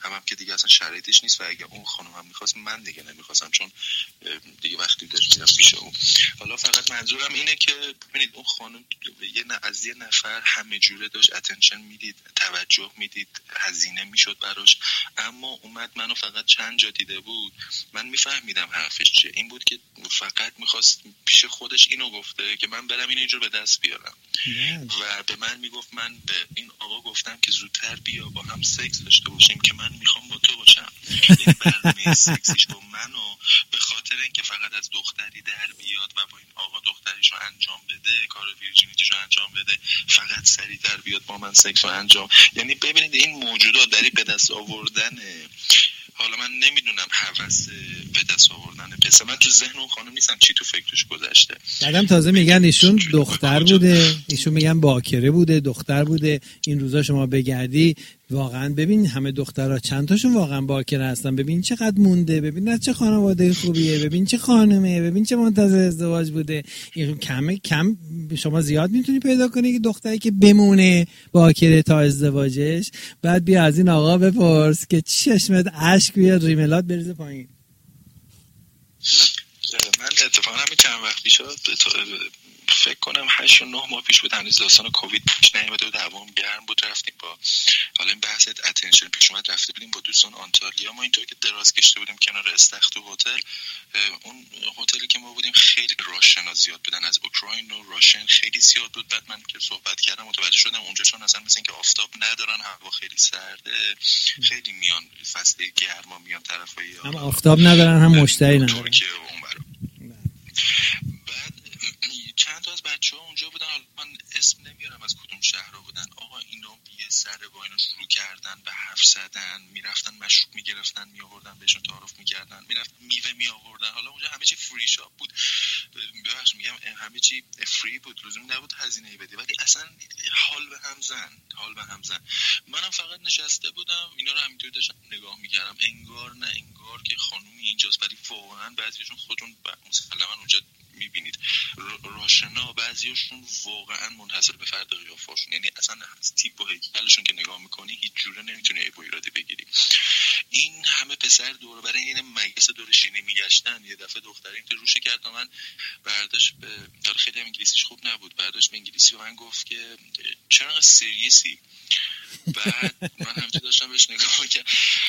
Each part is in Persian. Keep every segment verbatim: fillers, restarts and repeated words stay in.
هم, هم که دیگه اصلا شرایطش نیست و اگه اون خانم هم میخواست من دیگه نمیخواستم، چون دیگه وقتی داشت میرم پیش اون. حالا فقط منظورم اینه که ببینید اون خانم یه نه از یه نفر همه جوره داشت اتنشن میدید، توجه میدید، هزینه میشد براش، اما اومد منو فقط چند جا دیده بود، من میفهمیدم حرفش چیه. این بود که فقط میخواست پیش خودش اینو گفته که من برم اینو جور به دست بیارم و به من میگفت من به این آقا گفتم که زودتر بیا با هم سکس داشته باشیم که من میخوام با تو باشم. یعنی برنامه سکسیش با منو به خاطر اینکه فقط از دختری در بیاد و با این آقا دختریشو انجام بده، کار ویرجینیتیشو انجام بده، فقط سریعتر بیاد با من سکسو انجام. یعنی ببینید این موجودات در به دست آوردن، حالا من نمیدونم هوس به دست آوردن پسر، من تو ذهن اون خانم نیستم چی تو فکرش گذشته. بعدم تازه میگن ایشون دختر بوده، ایشون میگن باکره بوده، دختر بوده. این روزا شما بگردی واقعا ببین همه دخترها چند تاشون واقعا باکره هستن، ببین چقدر مونده، ببین از چه خانواده خوبیه، ببین چه خانمه، ببین چه منتظر ازدواج بوده. این کم کم شما زیاد میتونی پیدا کنی که دختری که بمونه باکره تا ازدواجش. بعد بیا از این آقا بپرس که چشمت اشک بیاد ریملات بریزه پایین. من اتفاقا همین چند وقت پیش فکر کنم هشت و نه ماه پیش بود، هنوز داستان کووید پیش نیامده بود، هوام گرم بود، رفتیم با حالا این بحث اتنشن پیش اومد، رفته بودیم با دوستان آنتالیا. ما اینطور که دراز کشیده بودیم کنار استخر تو هتل، اون هتلی که ما بودیم خیلی راشنا زیاد بودن، از اوکراین و راشن خیلی زیاد بود. بعد من که صحبت کردم متوجه شدم اونجا چون اصلا مثل اینکه آفتاب ندارن، هوا خیلی سرده، خیلی میان فصل گرما میان طرفای هم آفتاب ندارن هم مشتری ندارن. ترکیه و اون برا. بعد چند تا از بچه‌ها اونجا بودن، حالا من اسم نمیارم از کدوم شهرها بودن. آقا اینا یه سر با اینا شروع کردن به حرف زدن، میرفتن مشروب میگرفتن میآوردن بهشون تعارف میکردن، میرفتن میوه میآوردن. حالا اونجا همه چی فری شاپ بود، ببخشید میگم همه چی فری بود، لزوم نبود هزینه‌ای بدی، ولی اصلا حال به هم زن، حال به هم زن. منم فقط نشسته بودم اینا رو همینطوری داشتم نگاه میکردم، انگار نه انگار که خانومی اینجاست، ولی واقعا بعضیشون خودتون مسلما اونجا میبینید راشنا، بعضیاشون واقعا منحصر به فرد قیافه‌شون، یعنی اصلا از تیپ و هیکلشون که نگاه میکنی هیچ جوره نمیتونه عیب و ایرادی بگیری. این همه پسر دور برای این مگس دور شینی میگشتن، یه دفعه دختره این روش کرد و من برداشت به داره، خیلی هم انگلیسیش خوب نبود، برداشت به انگلیسی و من گفت که چرا انقدر سریسی. بعد من همینجوری داشتم بهش نگاه میکردم،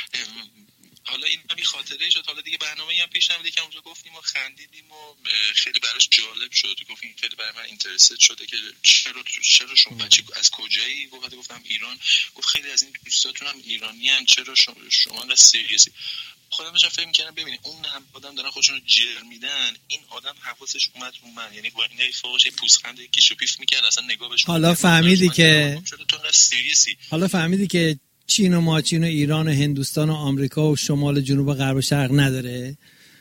حالا این همین خاطره شد. حالا دیگه برنامه‌ای هم پیش نمیاد که اونجا گفتیم و خندیدیم و خیلی براش جالب شد، گفتیم خیلی برای من اینترست شده که چرا چرا شما بچه از کجایی؟ گفت گفتم ایران. گفت خیلی از این دوستاتون هم ایرانیان، چرا شما شما انقدر سریسی؟ خودم داشتم فکر می‌کردم ببینید اون هم آدم دارن خودشون رو جر میدن، این آدم حواسش اومد رو من، یعنی با این فوقش پوزخند کیشو پیف می‌کرد، اصلا نگاه بهش. حالا فهمیدی که چرا تو انقدر سریسی؟ حالا فهمیدی که چین و ماچین و ایران و هندوستان و آمریکا و شمال و جنوب و غرب و شرق نداره،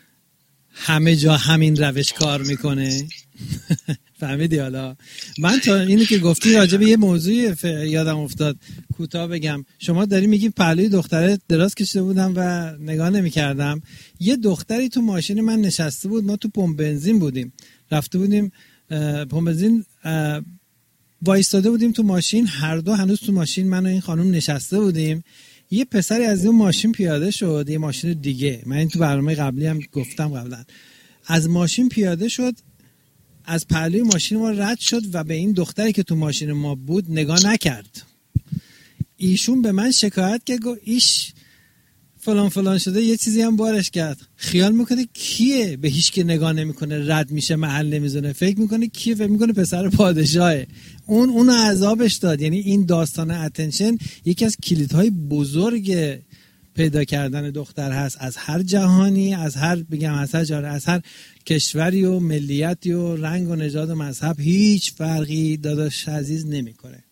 همه جا همین روش کار میکنه. فهمیدی؟ حالا من تا اینی که گفتی راجع به یه موضوع ف... یادم افتاد کوتاه بگم. شما داری میگی پهلوی دختره دراز کشیده بودم و نگاه نمیکردم، یه دختری تو ماشین من نشسته بود، ما تو پمپ بنزین بودیم، رفته بودیم پمپ بنزین، وایستاده بودیم تو ماشین، هر دو هنوز تو ماشین من و این خانم نشسته بودیم. یه پسری از اون ماشین پیاده شد، یه ماشین دیگه، من این تو برنامه قبلی هم گفتم قبلا، از ماشین پیاده شد، از پهلوی ماشین ما رد شد و به این دختری که تو ماشین ما بود نگاه نکرد. ایشون به من شکایت کرد، گفت ایش فلان فلان شده، یه چیزی هم بارش کرد. خیال میکنه کیه، به هیچ که نگاه نمیکنه، رد میشه، محل نمیزنه، فکر میکنه کیه، فکر میکنه پسر پادشاهه. اون اونو عذابش داد. یعنی این داستان اتنشن یکی از کلیدهای بزرگ پیدا کردن دختر هست، از هر جهانی، از هر بگم از هر جاره، از هر کشوری و ملیتی و رنگ و نژاد و مذهب، هیچ فرقی داداش عزیز نمیکنه.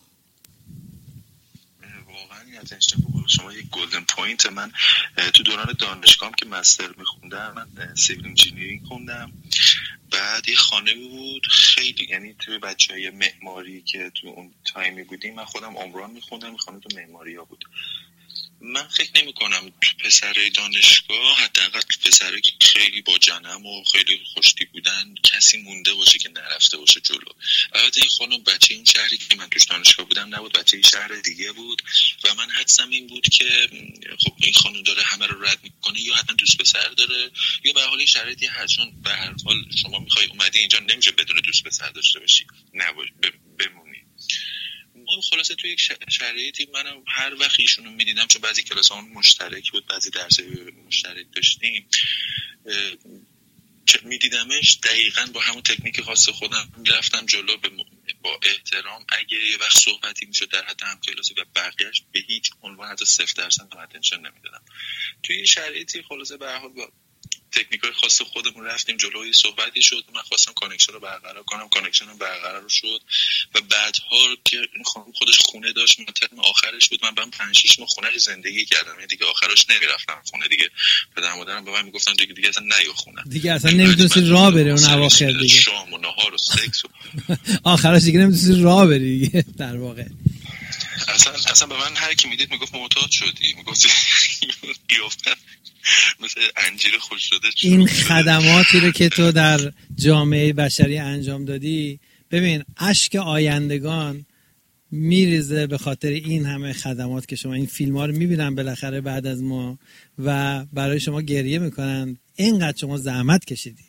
شما یک گلدن پوینت. من تو دوران دانشگاهم که مستر میخوندم، من سیویل انجینیرینگ خوندم، بعد یه خانه بود خیلی، یعنی توی بچهای معماری که تو اون تایمی بودیم، من خودم عمران میخوندم، خانه تو معماری ها بود، من فکر نمی کنم تو پسرای دانشگاه، حداقل تو پسرایی که خیلی با جنم و خیلی خوشتیپ بودن، کسی مونده باشه که نرفته باشه جلو. البته این خانم بچه این شهری که من توش دانشگاه بودم نبود، بچه این شهر دیگه بود و من حدسم این بود که خب این خانم داره همه رو رد میکنه، یا حتما دوست پسر داره یا به حال شرایطی هست، چون به هر حال شما میخوای اومدی اینجا نمیشه بدون دوست پسر داشته باشی، نباش بمونی. ما خلاصه توی یک شرایطی منم هر وقت ایشونو میدیدم، چون بعضی کلاسامون مشترک بود، بعضی درسای مشترک داشتیم، میدیدمش دقیقاً با همون تکنیک خاص خودم رفتم جلو، با احترام. اگه یه وقت صحبتی میشد در حد همکلاسی و بقیه‌اش به هیچ عنوان حتی صفر درصد اتنشن نمیدادم. توی این شرایطی خلاصه به هر حال با تکنیکای خاص خودمون رفتیم جلوی، صحبتی شد، من خواستم کانکشن رو برقرار کنم، کانکشن رو برقرار شد و بعدها که خودش خونه داشت، ترم آخرش بود، من بعد پنج شش ماه خونه زندگی کردم، یعنی دیگه آخرش نمیرفتم خونه دیگه. پدر مادرم به من میگفتن دیگه دیگه اصلا نیا خونه، دیگه اصلا نمیتونستی راه بری اون اواخر دیگه، شام و نهار و سکس و آخرش دیگه نمیتونستی راه بری دیگه در واقع. اصلا اصلا به من هر کی میدید میگفت معتاد شدی، میگفت قیافت مثل انجیر خوش شده. این خدماتی رو که تو در جامعه بشری انجام دادی، ببین اشک آیندگان میریزه به خاطر این همه خدمات که شما، این فیلم ها رو میبینن بالاخره بعد از ما و برای شما گریه میکنن، اینقدر شما زحمت کشیدی.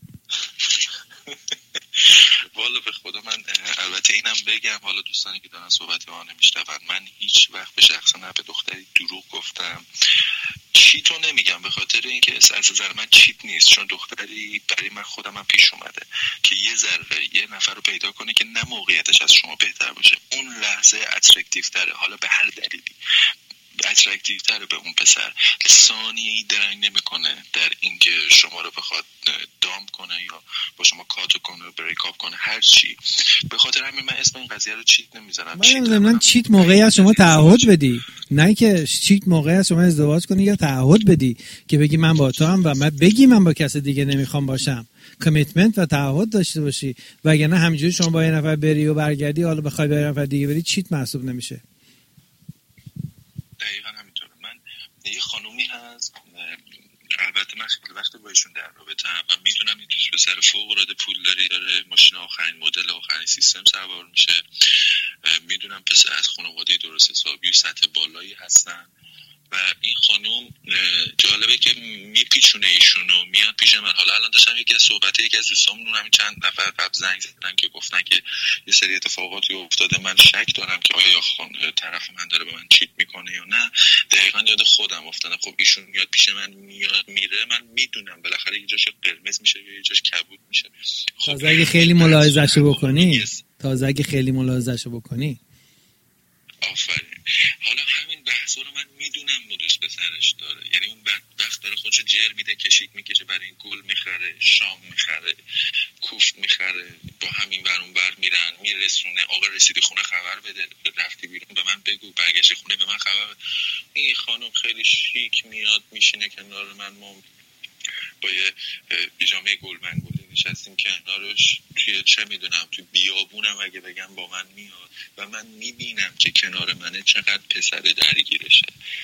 والا به خدا من البته اینم بگم، حالا دوستانی که دارن صحبت ما نمیشنون، من هیچ وقت به شخصا نه به دختری دروغ گفتم. چیتو نمیگم به خاطر اینکه از نظر من چیت نیست، چون دختری برای من خودم هم پیش اومده که یه ذره یه نفر رو پیدا کنه که نه موقعیتش از شما بهتر باشه، اون لحظه اترکتیو تره، حالا به هر دلیلی اترکتیو تره به اون پسر، ثانیه‌ای درنگ نمیکنه در اینکه شما رو بخواد دام کنه یا با شما کاتو کنه، بریک اپ کنه، هر چی. به خاطر همین من اسم این قضیه رو چیت نمیذارم. چیت من چیت موقعی از شما تعهد بدی، نه که چیت موقعی از شما ازدواج کنی یا تعهد بدی که بگی من با تو هم و من بگی من با کس دیگه نمیخوام باشم، کمیتمنت و تعهد داشته باشی، وگرنه همینجوری شما با یه نفر بری و برگردی، حالا بخوای با یه نفر دیگه بری، چیت محسوب نمیشه. دقیقاً همینطوره. من یه خانومی هست، البته من خیلی وقت با ایشون در رابطه‌ام و میدونم این دوست پسر فوق‌العاده پولداری داره، ماشین آخرین مدل آخرین سیستم سوار میشه، میدونم پسر از خانواده درست حسابی سطح بالایی هستن و این خانوم جالبه که میپیچونه ایشونو میاد پیش من. حالا الان داشتم یکی از صحبته یکی از دوستامون همین چند نفر قبل زنگ زدن که گفتن که یه سری اتفاقاتی افتاده، من شک دارم که آیا خان طرف من داره به من چیت میکنه یا نه. دقیقاً یاد خودم افتادم. خب ایشون میاد پیش من میاد میره، من میدونم بالاخره یه جاش قرمز میشه یا یه جاش کبود میشه. خب تازه اگه خیلی ملاحظه‌شو بکنی تازه اگه خیلی ملاحظه‌شو بکنی آفرین. حالا همین بحثا رو من میدونم مدرس پسرش داره، یعنی اون بدبخت داره خودشو جر میده، کشیک میکشه، برای این گل میخره، شام میخره، کوفت میخره، با همین ور اون ور میرن، میرسونه آقا رسیدی خونه خبر بده، رفتی بیرون به من بگو، برگشتی خونه به من خبر بده. این خانم خیلی شیک میاد میشینه کنار من، ما با یه پیژامه گل منگولی نشستیم کنارش، توی چه میدونم توی بیابونم اگه بگم با من میاد و من میبینم که کنار منه چقدر پسر درگیرشه.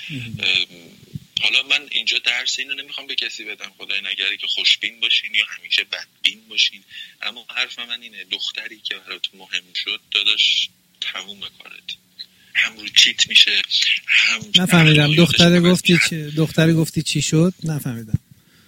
حالا من اینجا درس اینو نمیخوام به کسی بدم، خدای نگره که خوشبین باشین یا همیشه بدبین باشین، اما حرف من اینه دختری که برات مهم شد داداش تموم کارت، هم رو چیت میشه هم نفهمیدم. دختری گفتی چی؟ دختری گفتی چی شد؟ نفهمیدم.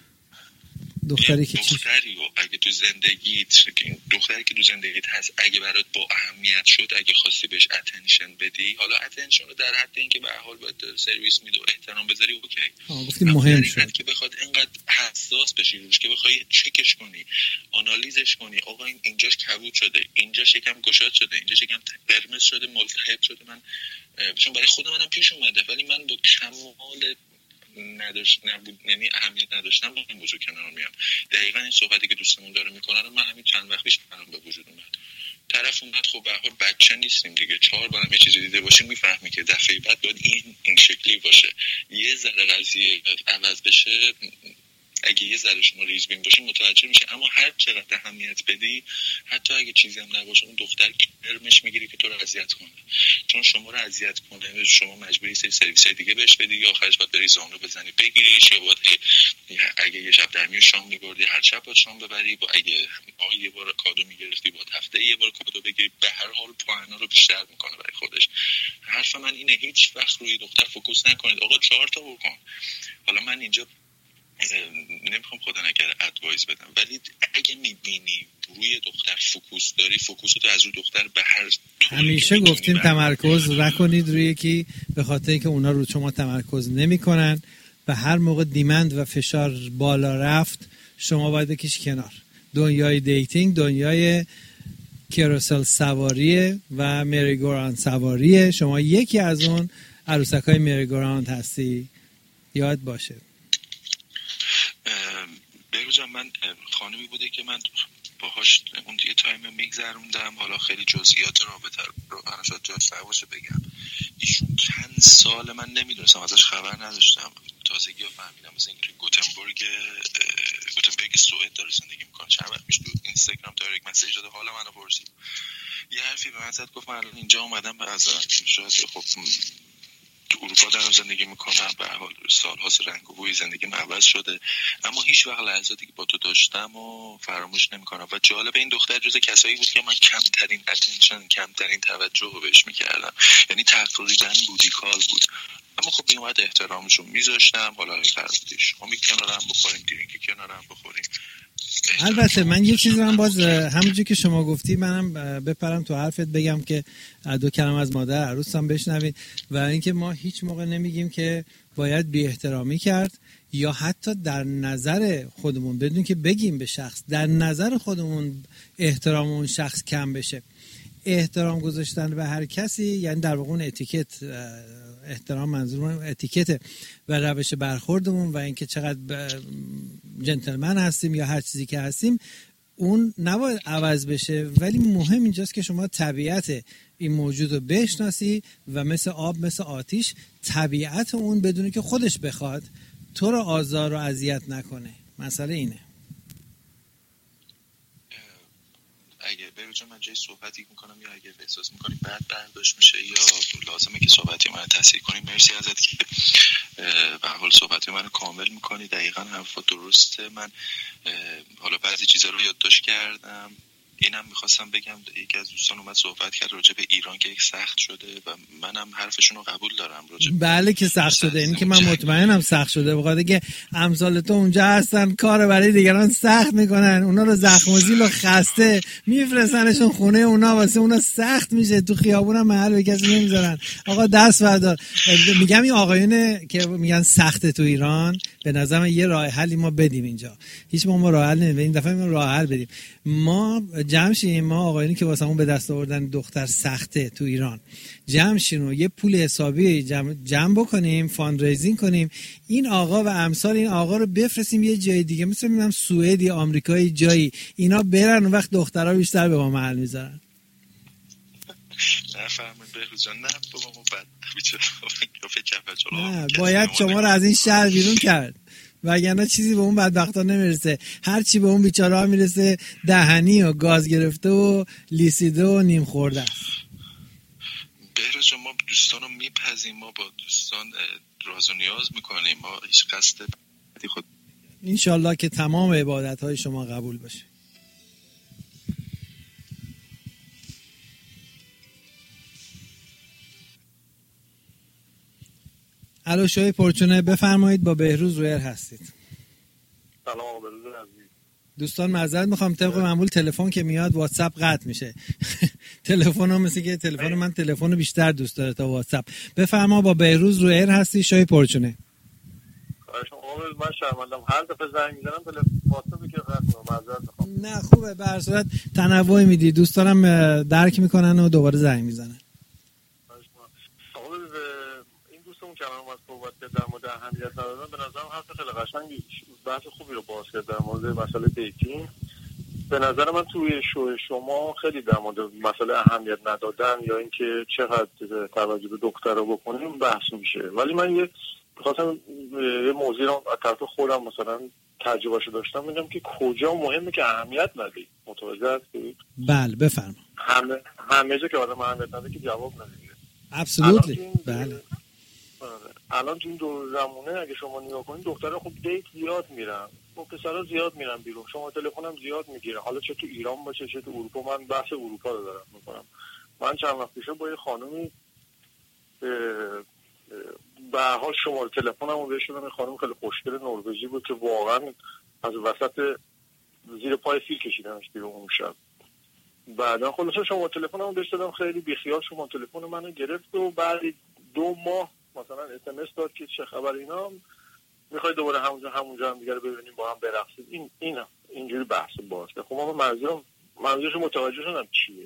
دختری که چی؟ دختری و اگه تو زندگیت دختری که تو زندگیت هست اگه برات با اهمیت شد، اگه خواستی بهش اتنشن بدی، حالا اتنشن رو در حد اینکه به هر حال باید سرویس میده و احترام بذاری، اوکی. آه گفتی مهم شد که بخواد اینقدر حساس بشی روش که بخوای چکش کنی، آنالیزش کنی، آقا این اینجاش کبود شده، اینجاش یکم گشاد شده، اینجاش یکم قرمز شده، ملتهب شده. من چون برای خود منم پیش اومده، ولی من با کمال نداشت نبود یعنی اهمیت نداشتم با این موضوع کنار میام. دقیقاً این صحبتی که دوستمون داره میکنه رو من همین چند وقت پیش برام به وجود اومد. طرف اومد خب به هر حال بچه نیستیم دیگه، چهار بارم یه چیزی دیده باشیم میفهمی که دفعه بعد باید این این شکلی باشه. یه ذره قضیه عوض بشه اگه یه ذره شما ریزبین باشین متوجه میشه. اما هر چقدر اهمیت بدی، حتی اگه چیزی هم نباشه، اون دختر کرمش میگیره که تو رو اذیت کنه. چون شما رو اذیت کنه شما مجبوری سری سرویس دیگه بهش بدی، یا آخرش باید بری زانو بزنی بگیریش، یا باید اگه یه شب درمیون شام میبردی هر شب باید شام ببری، با اگه آقا یه بار کادو میگرفتی باید هفته یه بار کادو بگیری. به هر حال پوانه رو بیشتر میکنه برای خودش. حرف من اینه هیچ وقت روی دختر فوکوس نکنید. آقا چهار تا بکن. حالا من اینجا نمیخوام خدا نکره ادوایس بدم، ولی اگه میبینی روی دختر فوکوس داری، فوکوستو از روی دختر به هر همیشه گفتیم تمرکز نکنید روی یکی، به خاطر اینکه اونا رو شما تمرکز نمیکنن. به هر موقع دیمند و فشار بالا رفت شما باید بکشی کنار. دنیای دیتینگ دنیای کاروسل سواریه و مریگوراند سواریه. شما یکی از اون عروسکای مریگوراند هستی، یاد باشه. بروز من خانمی بوده که من باهاش اون دیگه تایم میگذروندم، حالا خیلی جزئیات رابطه رو انا شاید جاش باشه بگم. ایشون چند سال من نمیدونستم ازش، خبر نداشتم، تازگی ها فهمیدم مثلا اینکه گوتنبورگ گوتنبرگ سوئد داره زندگی میکنه. چند وقت پیش تو اینستاگرام دایرکت مسیج داد، حالا منو پرسید، یه حرفی به من زد، گفت من الان اینجا اومدم به از شاید خب تو اروپا دارم زندگی میکنم، به حال سالهاست رنگ و بوی زندگیم عوض شده، اما هیچ وقت لحظاتی که با تو داشتم و فراموش نمیکنم. و جالب این دختر جز کسایی بود که من کمترین اتنشن، کمترین توجه رو بهش میکردم، یعنی تقریبا بودیکال بود. اما خب این وقت احترامشون میذاشتم. حالا این فرض شما کنارم بخوریم، درینکی کنارم بخوریم. البته من یه چیزی من باز همونجوری که شما گفتی منم بپرم تو حرفت بگم که دو کلمه از مادر عروسم بشنوید. و اینکه ما هیچ موقع نمیگیم که باید بی احترامی کرد، یا حتی در نظر خودمون بدون که بگیم به شخص، در نظر خودمون احترام اون شخص کم بشه. احترام گذاشتن به هر کسی یعنی در واقع اتیکت، احترام منظورم اتیکت و روش برخوردمون و اینکه چقدر جنتلمن هستیم یا هر چیزی که هستیم، اون نباید عوض بشه. ولی مهم اینجاست که شما طبیعت این موجود رو بشناسی و مثل آب مثل آتیش طبیعت اون بدونی که خودش بخواد تو رو آزار و اذیت نکنه. مسئله اینه. اگه بروجا من جای صحبتی میکنم یا اگه احساس میکنی بعد برداشت میشه یا لازمه که صحبتی من تصحیح کنی، مرسی ازت که به حال صحبتی من رو کامل میکنی. دقیقا حرفات درسته. من حالا بعضی چیزا رو یادداشت کردم. اینم میخواستم بگم، یکی از دوستان اومد صحبت کرد راجع به ایران که یک سخت شده و منم حرفشون رو قبول دارم راجع بله که سخت شده. این که من مطمئنم سخت شده، بخاطر که امثال تو اونجا هستن کار برای دیگران سخت میکنن، اونا رو زخم و زیل و خسته میفرستنشون خونه اونا، واسه اونا سخت میشه. تو خیابونم محل به کسی نمیذارن. آقا دست بردار. میگم این آقایونه که میگن سخته تو ایران، به نظرم یه راه حلی ما بدیم اینجا. هیچ ما, ما راه حل نمیدیم، این دفعه ما راه حل بدیم. ما جمع شیم، ما آقایونی که واسمون به دست آوردن دختر سخته تو ایران، جمع شیم و یه پول حسابی جمع, جمع بکنیم، فاندریزینگ کنیم، این آقا و امثال این آقا رو بفرستیم یه جای دیگه، مثلا میگم سوئد یا آمریکای جایی، اینا برن و وقت دخترها بیشتر به ما محل میذارن. نه فرمایید بهروز جان، نه بابا ما بعد بیچاره نه باید شما رو از این شهر بیرون کرد، وگرنه چیزی به اون بدبختا نمیرسه. هر چی به اون بیچاره ها میرسه دهنی و گاز گرفته و لیسیده و نیم خورده است. بهروز جان ما دوستان رو میپذیم، ما با دوستان راز و نیاز میکنیم، ما هیچ قصد بدی خود. انشالله که تمام عبادت های شما قبول باشه. الو شوی پرچونه، بفرمایید با بهروز رویر هستید. سلام آقا بهروز عزیز. دوستان معذرت میخوام، طبق معمول تلفن که میاد واتساپ قطع میشه. تلفن هم مثل که تلفن من تلفن بیشتر دوست داره تا واتساپ. بفرما با بهروز رویر هستی شوی پرچونه. خواهش می‌کنم. من شرمندم هر دفعه زنگ میزنم تلفن واتساپی که قطع میشه، معذرت میخوام. نه خوبه، به هر صورت تنوع میدی، دوستانم درک میکنن و دوباره زنگ میزنن. که من اومد صحبت کرد در مورد اهمیت ندادن، به نظرم حرف خیلی قشنگی، بحث خوبی رو باز کرد در مورد مسئله دیتینگ. به نظر من توی شو شما خیلی در مورد مسئله اهمیت ندادن یا اینکه چقدر توجه به دخترها بکنیم بحث میشه، ولی من یه خواستم یه موضوعی رو از طرف خودم مثلا تجربهشو داشتم میگم که کجا مهمه که اهمیت ندی. متوجه هستی؟ بله بفرما. همه همه جا که آدم اهمیت نده که جواب نمیده. ابسولوتلی. بله. الان تو این دور زمونه اگه شما نگاه کنید دخترها خب دیت زیاد میرن، خب پسرا زیاد میرن بیرون، شما تلفنم زیاد میگیره، حالا چه تو ایران باشه چه تو اروپا. من بحث اروپا رو دارم میکنم. من چند وقت پیش با یه خانومی به حال شماره تلفنمو بهش دادم. خانم خیلی خوشگل نروژی بود که واقعا از وسط زیر پای فیل کشیدمش بیرون اون شب. بعدا خلاصه شماره تلفنمو بهش دادم، خیلی بیخیال شماره تلفن منو گرفت و بعد دو ماه مثلا اس ام اس داد که چه خبر اینا، میخوای دوباره همونجا همونجا هم دیگه رو ببینیم با هم برقصیم. این اینا اینجوری بحث باشه. خب من منظورم منظورش متوجه شدم چیه.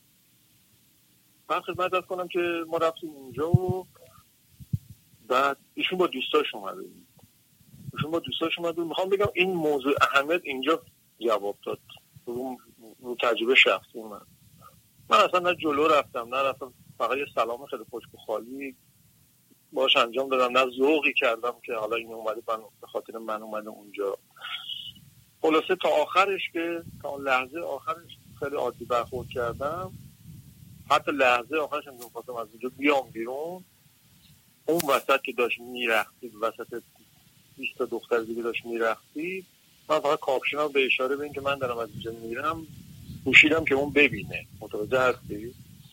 من خدمت عرض کنم که ما رفتیم اونجا و بعد ایشون با دوستاش اومده ایشون با دوستاش اومده میخوام بگم این موضوع اهمیت اینجا جواب داد رو, رو تجربه شخصی من. من اصلا نه جلو رفتم نه رفتم، فقط یه سلام خیلی خشک و خالی باش انجام دادم، نه ذوقی کردم که حالا این اومده به خاطر من اومده اونجا. خلاصه تا آخرش که تا لحظه آخرش خیلی عادی برخورد کردم. حتی لحظه آخرش هم می‌خواستم از اونجا بیام بیرون، اون وسط که داشت میرخصید، وسط بیست تا دختر دیگه داشت میرخصید، من فقط کاپشنم به اشاره به این که من دارم از اینجا میرم پوشیدم که اون ببینه. متوجه هستی؟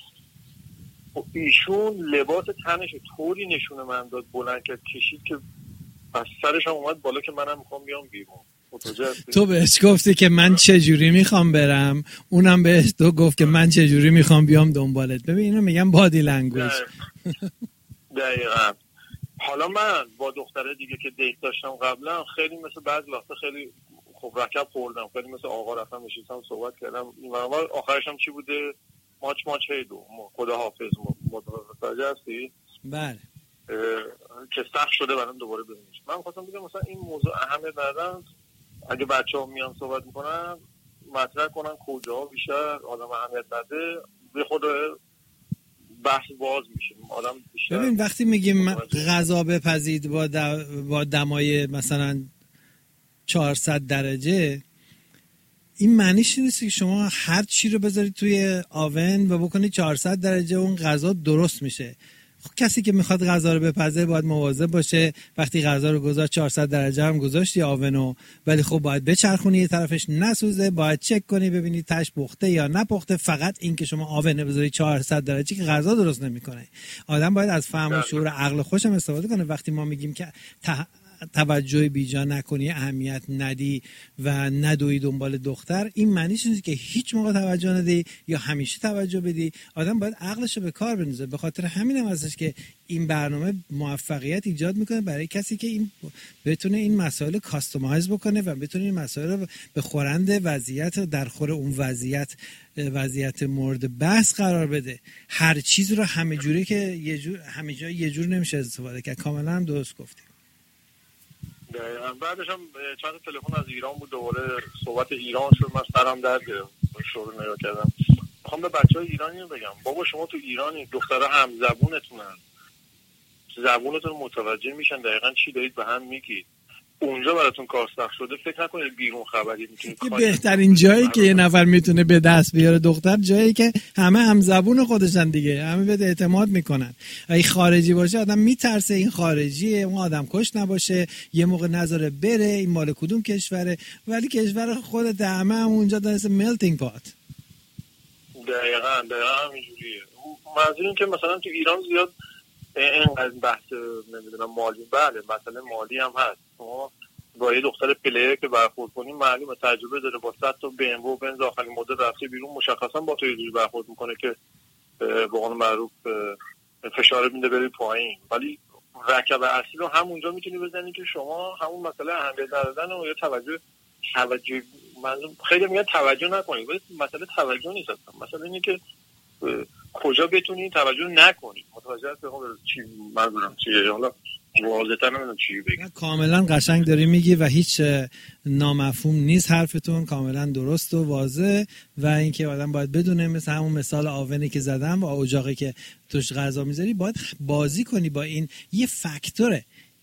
ایشون لباس تنش طوری نشونه من داد بلند کرد کشید که از سرش هم اومد بالا که منم میخوام بیام بیرون. تو بهش گفتی که من چه جوری میخوام برم، اونم بهش تو گفت که من چه جوری میخوام بیام دنبالت. ببین اینو میگم بادی لنگویج. دقیقاً. حالا من با دختره دیگه که دیت داشتم قبلا خیلی مثل بعضی وقتا خیلی خب رکب خوردم، خیلی مثل آقا رفتم نشستم صحبت کردم. این برنامه آخرش هم چی بوده؟ ماچ ماچ هیدو خدا حافظ. متوجه هستی؟ بله. که سخت شده برام دوباره ببینیش. من خواستم بگم مثلا این موضوع اهمیت ندادن اگه بچه‌ها میان صحبت میکنن مطرح کنن کجا بیشتر آدم اهمیت نده، به خود بحث باز میشه. آدم بیشتر ببین وقتی میگیم غذا بپزید با با دمای مثلا چهارصد درجه، این معنیش نیست که شما هر چی رو بذارید توی آون و بکنید چهارصد درجه اون غذا درست میشه. خب کسی که میخواد غذا رو بپزه باید مواظب باشه. وقتی غذا رو گذاشت چهارصد درجه هم گذاشتی آونو، ولی خب باید بچرخونی یه طرفش نسوزه، باید چک کنی ببینی تاش پخته یا نپخته. فقط این که شما آون بذاری چهارصد درجه که غذا درست نمیکنه. آدم باید از فهم و شعور عقل خودش استفاده کنه. وقتی ما میگیم که ته... توجه بیجا نکنی، اهمیت ندی و ندوی دنبال دختر، این معنیش نیست که هیچ موقع توجه ندی یا همیشه توجه بدی. آدم باید عقلشو به کار بندازه. به خاطر همین هم هستش که این برنامه موفقیت ایجاد میکنه برای کسی که این بتونه این مسائل کاستومایز بکنه و بتونه این مسائل رو به خورند وضعیت در خور اون وضعیت وضعیت مورد بحث قرار بده. هر چیز رو همه جوری که یه جور همه جا یه جور نمیشه استفاده کرد. کاملا هم درست گفتی. بعدش هم چند تلفن از ایران بود، دوباره صحبت ایران شد. من سرم درد گرفت شروع نگاه کردم. میخوام به بچهای ایرانی بگم بابا شما تو ایرانی دخترها هم زبونتونن، زبونتون متوجه میشن دقیقاً چی دارید به هم میگید. اونجا براتون کار سخت شده، فکر نکنید بیرون خبری میتونید. بهترین جایی که یه نفر میتونه به دست بیاره دختر جایی که همه هم زبون خودشن دیگه، همه بهت اعتماد میکنن. اگه خارجی باشه آدم میترسه این خارجیه، اون آدم کش نباشه، یه موقع نذاره بره این مال کدوم کشوره، ولی کشور خودت همه هم اونجا داره ملتینگ پات. دقیقاً دقیقاً همینجوریه. منظور این که مثلا تو ایران زیاد اینقدر بحث نمیدونم مالی، بله مثلا مالی هم هست. شما با یه دختر پلیر که برخورد کنیم معلومه تجربه داره، با صد تا بی ام و بنز آخرین مدل رفته بیرون، مشخصا با تو یه جوری برخورد میکنه که به قول معروف فشار میده بری پایین. ولی رکب اصلی رو همونجا میتونی بزنی که شما همون مسئله اهمیت ندادن و یا توجه توجه منظور خیلی میگن توجه نکنید، ولی مسئله توجه نیست اصلا. مثلا اینه که کجا بتونی توجه نکنی. متوجه هستی چی منظورم چیه؟ حالا واضح‌تر نمیدونم چی بگم. کاملا قشنگ داری میگی و هیچ نامفهوم نیست حرفتون، کاملا درست و واضح. و اینکه آدم باید بدونه مثل همون مثال آونی که زدم و اجاقی که توش غذا میذاری باید بازی کنی با این. یه فاکتوره،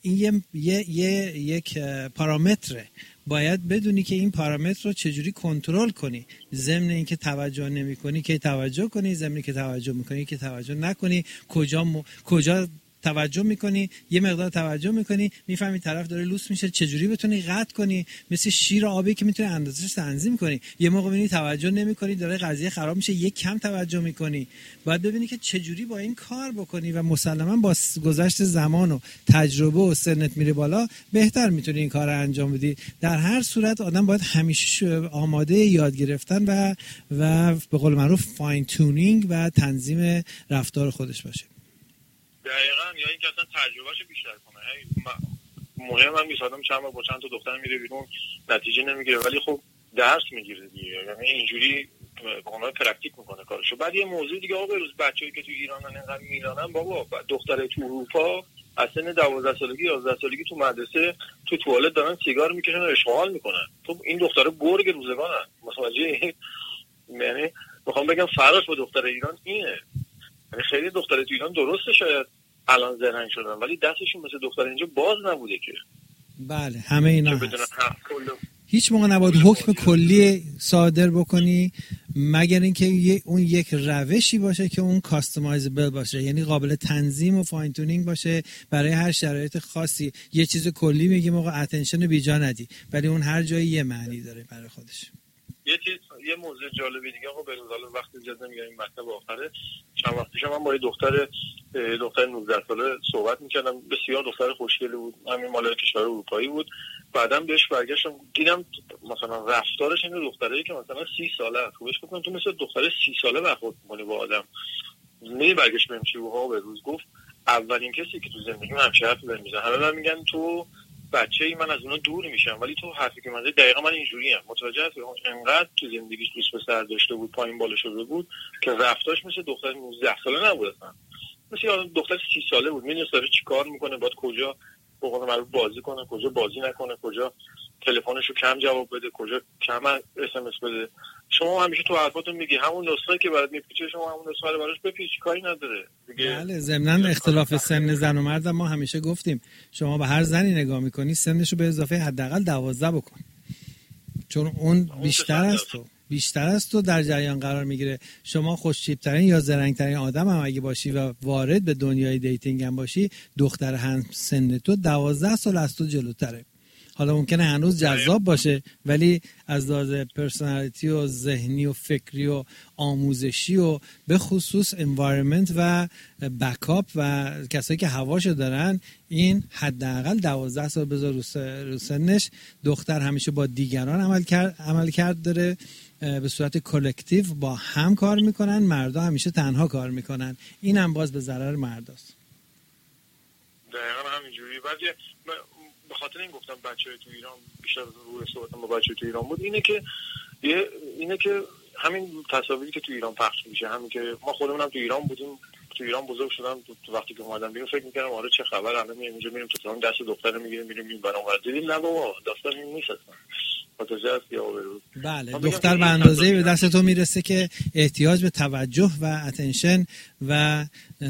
این یه, یه, یه یک پارامتره، باید بدونی که این پارامتر رو چجوری کنترل کنی. ضمن اینکه توجه نمی‌کنی که توجه کنی، ضمن اینکه توجه می‌کنی که توجه نکنی، کجا م... کجا توجه میکنی، یه مقدار توجه میکنی، میفهمی طرف داره لوس میشه، چجوری بتونی قطع کنی. مثل شیر آبی که میتونی اندازه‌اش تنظیم کنی. یه موقع میبینی توجه نمیکنی، داره قضیه خراب میشه، یک کم توجه میکنی. باید ببینی که چجوری با این کار بکنی و مسلما با گذشت زمان و تجربه و سنت میره بالا، بهتر میتونی این کار رو انجام بدی. در هر صورت آدم باید همیشه آماده یاد گرفتن و و به قول معروف فاین تونینگ و تنظیم رفتار خودش باشه. دقیقاً، یا اینکه اصلا تجربهشو بیشتر کنه. مهم هم نیست آدم چند بار با چند تا دختر میره بیرون نتیجه نمیگیره، ولی خب درس میگیره دیگه، یعنی اینجوری به قول پرکتیک میکنه کارشو. بعد یه موضوع دیگه آقا، بروز بچه‌ای که تو ایرانن اینقدر میرانن، بابا دختره تو اروپا از سن دوازده سالگی یازده سالگی تو مدرسه تو توالت دارن سیگار میکشن و اشغال میکنن. خب این دختره گرگ روزگارن، متوجه؟ یعنی میخوام بگم فرقش با دختر ایران اینه. یعنی خیلی دختره تو ایران درسته شاید الان زرنگ شدن، ولی دستشون مثل دختر اینجا باز نبوده که. بله همه اینا هست. هیچ موقع نباید حکم کلی صادر بکنی مگر اینکه اون یک روشی باشه که اون کاستمایزبل باشه، یعنی قابل تنظیم و فاین تونینگ باشه برای هر شرایط خاصی. یه چیز کلی میگیم آقا اتنشن بیجا ندی، ولی اون هر جایی یه معنی داره برای خودش. یه چیز یه موضوع جالبی دیگه آقا، به روزاله وقتی اجازه میگم این مطلب آخره، چند وقت پیش من با یه دختر دختر نوزده ساله صحبت میکردم، بسیار دختر خوشگلی بود، همین مال کشور اروپایی بود. بعدم بهش برگشتم دیدم مثلا رفتارش این دختری که مثلا سی ساله است. بهش گفتم تو مثل دختر سی ساله برخورد می‌کنی با آدم. می برگشت بهم چی ها به روز گفت اولین کسی که تو زندگیم همچین حرفی بهم میزنه. همه من میگن تو بچه‌ای، من از اونا دور میشم، ولی تو حرفی که من زدی دقیقاً من اینجوریام. متوجه هستی؟ انقدر تو زندگیش دوست به سر داشته بود، پایین بالا شده بود که رفتارش مثل دختر نوزده ساله نبود اصلا. مثل دختر سی ساله بود. می‌دونست داره چیکار میکنه، باید کجا به قول معروف بازی کنه، کجا بازی نکنه، کجا تلفنشو کم جواب بده، کجا کم اس ام اس بده. شما همیشه تو حرفاتون میگی همون نسخه که برات میپیچه، شما همون نسخه رو براش بپیچ، کاری نداره دیگه. بله، ضمن اختلاف سن زن و مرد ما همیشه گفتیم شما به هر زنی نگاه میکنی سنشو به اضافه حداقل دوازده بکن، چون اون بیشتر از تو بیشتر از تو در جریان قرار میگیره. شما خوش‌تیپ‌ترین یا زرنگ‌ترین آدم هم اگه باشی و وارد به دنیای دیتینگ هم باشی، دختر هم سن تو دوازده سال از تو جلوتره. حالا ممکنه هنوز جذاب باشه، ولی از لحاظ پرسونالیتی و ذهنی و فکری و آموزشی و به خصوص انوایرمنت و بکاپ و کسایی که هواشو دارن، این حداقل دوازده سال بذار رو سنش. دختر همیشه با دیگران عمل کرد عمل کرد داره، به صورت کلکتیو با هم کار میکنن، مردا همیشه تنها کار میکنن. این هم باز به ضرر مرداست. دقیقاً همینجوری. بعد به خاطر این گفتم بچه‌های تو ایران بیشتر روی صحبتم با بچه‌های تو ایران بود، اینه که یه اینه که همین تصاویری که تو ایران پخش میشه، همین که ما خودمونم تو ایران بودیم، تو ایران بزرگ شدم، تو وقتی که اومدم بیرون فکر می‌کردم آره چه خبر، الان میایم اینجا میریم تو تهران دست دختر میگیریم میریم این برام دیدیم. نه بابا داستان این نیست اصلا. بله، دختر به اندازه‌ای به دست تو میرسه که احتیاج به توجه و اتنشن و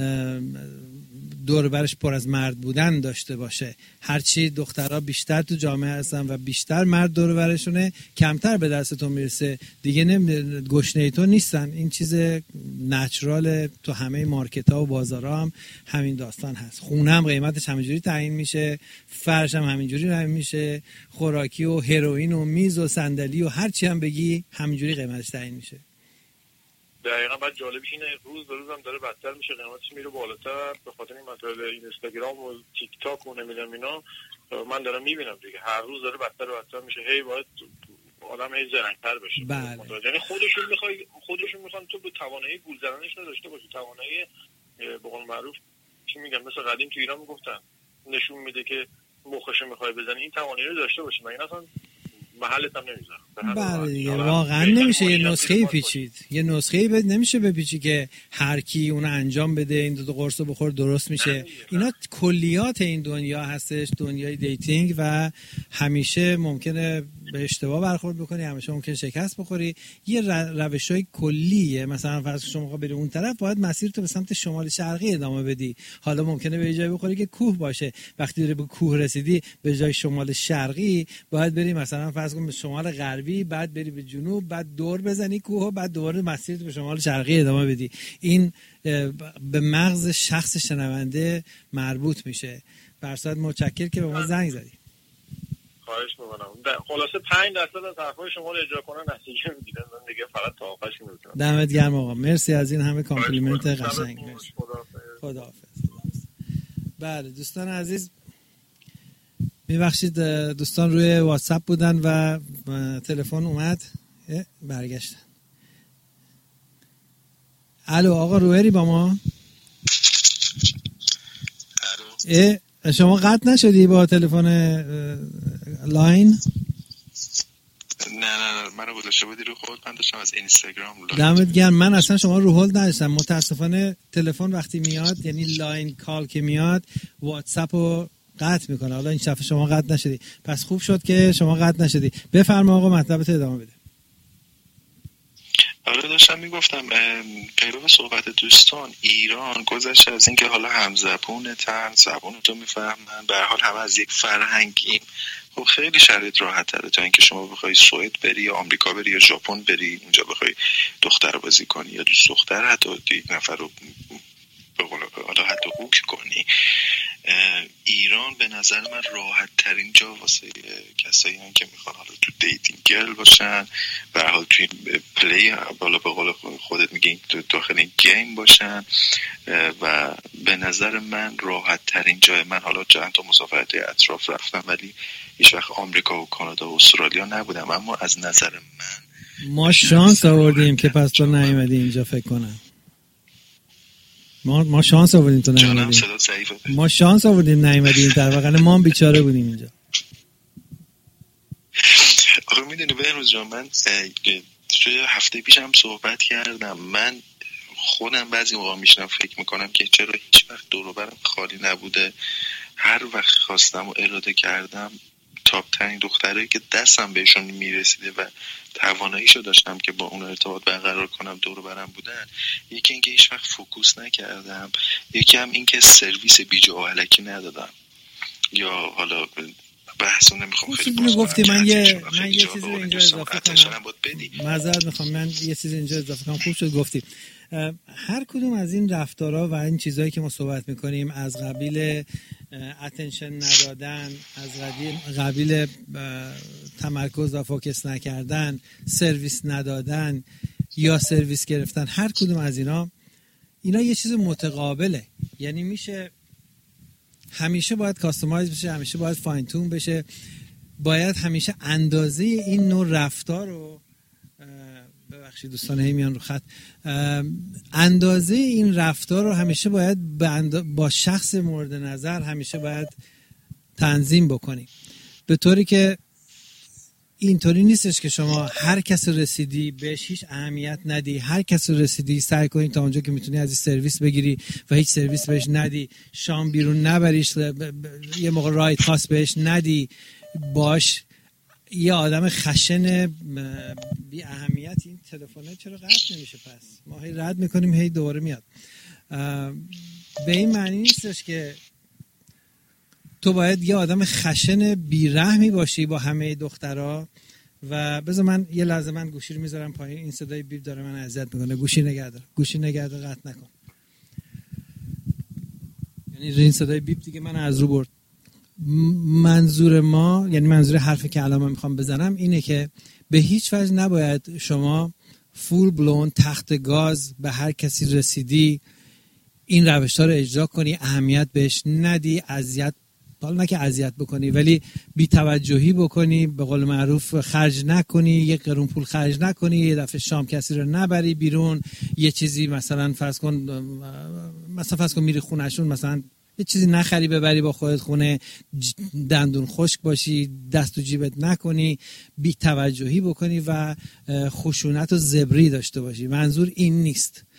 دور برش پر از مرد بودن داشته باشه. هرچی دخترها بیشتر تو جامعه هستن و بیشتر مرد دور برشونه، کمتر به دست تو میرسه دیگه. نمی گشنه تو نیستن. این چیز نچرال تو همه مارکت ها و بازارها هم همین داستان هست. خونه هم قیمتش همینجوری تعیین میشه، فرش هم همینجوری تعیین میشه، خوراکی و هروئین و میز و صندلی و هر چی هم بگی همینجوری قیمتش تعیین میشه. دقیقاً. بعد جالبش اینه روز به روز هم داره بدتر میشه، قیمتش میره بالاتر به خاطر این مسائل اینستاگرام و تیک تاک و نمیدونم اینا. من دارم میبینم دیگه هر روز داره بدتر و بدتر میشه. هی باید آدم هی زرنگ‌تر بشه. بله. یعنی خودشون میخوای خودشون میخوان تو به توانایی گول زدنش نداشته باشی، توانایی به قول معروف چی میگم، مثل قدیم تو ایران میگفتن نشون میده که مخشو میخوای بزنی، این توانایی رو داشته باشی. مگه اصلا محلت هم نمیذارم. بله دیگه، واقعا نمیشه یه نسخه پیچید. یه نسخه بد نمیشه بپیچی که هر کی اونو انجام بده این دو تا قرص رو بخور درست میشه. اینا کلیات این دنیا هستش، دنیای دیتینگ، و همیشه ممکنه به اشتباه برخورد بکنی، همیشه ممکنه شکست بخوری. یه روش‌های کلیه، مثلا فرض شما بری اون طرف باید مسیر تو به سمت شمال شرقی ادامه بدی. حالا ممکنه به جای بخوری که کوه باشه، وقتی داری به کوه رسیدی به جای شمال شرقی باید بری مثلا فرض کن به شمال غربی، بعد بری به جنوب، بعد دور بزنی کوه، بعد دوباره مسیر تو به شمال شرقی ادامه بدی. این به مغز شخص شنونده مربوط میشه. برصد متشکر که به ما زنگ زدی. خواهش می‌کنم. خلاصه پنج درصد از حرفای شما رو اجرا کنن نتیجه میگیرن، من دیگه فقط تا آخرش می‌رسم. دمت گرم آقا، مرسی از این همه کامپلیمنت قشنگ. خداحافظ. بله دوستان عزیز، میبخشید دوستان روی واتساپ بودن و تلفن اومد برگشتن. الو آقا روحری با ما؟ اه شما قطع نشدی با تلفن لاین؟ نه نه نه منو گذاشته بودی رو خود، من داشتم از اینستاگرام لاین. دمت گرم. من اصلا شما رو هولد نداشتم، متاسفانه تلفن وقتی میاد یعنی لاین کال که میاد واتساپ رو قطع میکنه. حالا این شفه شما قطع نشدی، پس خوب شد که شما قطع نشدی. بفرما آقا مطلبت ادامه بده. آره داشتم میگفتم پیرو صحبت دوستان، ایران گذشته از این که حالا همزبونه تن زبون تو میفهمن، به هر حال هم از یک فرهنگیم. خب خیلی شرایط راحت تره تا اینکه شما بخوای سوئد بری یا آمریکا بری یا ژاپن بری اینجا بخوای دختر بازی کنی یا دوست دختر حتی یک نفر رو به قول حالا حتی هوک کنی. ایران به نظر من راحت ترین جا واسه کسایی هستن که میخوان حالا تو دیتینگ گرل باشن، به هر حال توی پلی بالا به قول خودت میگی تو داخل این گیم باشن و به نظر من راحت ترین جای. من حالا چند تا مسافرت اطراف رفتم ولی هیچ وقت آمریکا و کانادا و استرالیا نبودم، اما از نظر من ما شانس آوردیم که پس تو نیومدی اینجا. فکر کنم ما ما شانس آوردیم تو نیومدی. ما شانس آوردیم نیومدی در واقع ما هم بیچاره بودیم اینجا. آخه میدونی بهروز جان، من توی هفته پیشم صحبت کردم، من خودم بعضی موقع میشنم فکر میکنم که چرا هیچ وقت دور و برم خالی نبوده. هر وقت خواستم و اراده کردم تاپ ترین دخترایی که دستم بهشون میرسیده و تواناییشو داشتم که با اون ارتباط برقرار کنم دور و برم بودن. یکی اینکه هیچ وقت فوکوس نکردم، یکی هم اینکه سرویس بیجا و علکی ندادم. یا حالا بحثو نمیخوام خیلی باز گفتی من یه من یه چیزی اینجا اضافه کنم. معذرت میخوام، من یه چیزی اینجا اضافه کنم. خوب شد گفتی. هر کدوم از این رفتارها و این چیزایی که ما صحبت میکنیم از قبیل اتنشن ندادن، از قبیل قبیل تمرکز و فوکس نکردن، سرویس ندادن یا سرویس گرفتن، هر کدوم از اینا اینا یه چیز متقابله. یعنی میشه همیشه باید کاستومایز بشه، همیشه باید فاین تون بشه، باید همیشه اندازه این نوع رفتار رو، ببخشید دوستان هی میان رو خط، اندازه این رفتار رو همیشه باید با شخص مورد نظر همیشه باید تنظیم بکنی، به طوری که اینطوری نیستش که شما هر کس رسیدی بهش هیچ اهمیت ندی، هر کس رسیدی سعی کنی تا اونجا که میتونی از این سرویس بگیری و هیچ سرویس بهش ندی، شام بیرون نبریش، یه موقع رایت خاص بهش ندی، باش یه آدم خشن بی اهمیت. این تلفنه چرا قطع نمیشه؟ پس ما هی رد میکنیم هی دوباره میاد. به این معنی نیستش که تو باید یه آدم خشن بیرحمی باشی با همه دخترها. و بذار من یه لحظه من گوشی رو میذارم پایین، این صدای بیب داره من اذیت میکنه. گوشی نگهدار، گوشی نگهدار، قطع نکن. یعنی این صدای بیب دیگه من از رو برد. منظور ما، یعنی منظور حرفی که الان من میخوام بزنم اینه که به هیچ وجه نباید شما فول بلون تخت گاز به هر کسی رسیدی این روش‌ها رو اجرا کنی، اهمیت بهش ندی، اذیت، حالا نه که اذیت بکنی ولی بی توجهی بکنی، به قول معروف خرج نکنی، یک قرون پول خرج نکنی، یه دفعه شام کسی رو نبری بیرون، یه چیزی مثلا فرض کن مثلا فرض کن میری خونهشون مثلا یه چیزی نخری ببری با خودت خونه، دندون خشک باشی، دست و جیبت نکنی، بی توجهی بکنی و خشونت و زبری داشته باشی. منظور این نیست.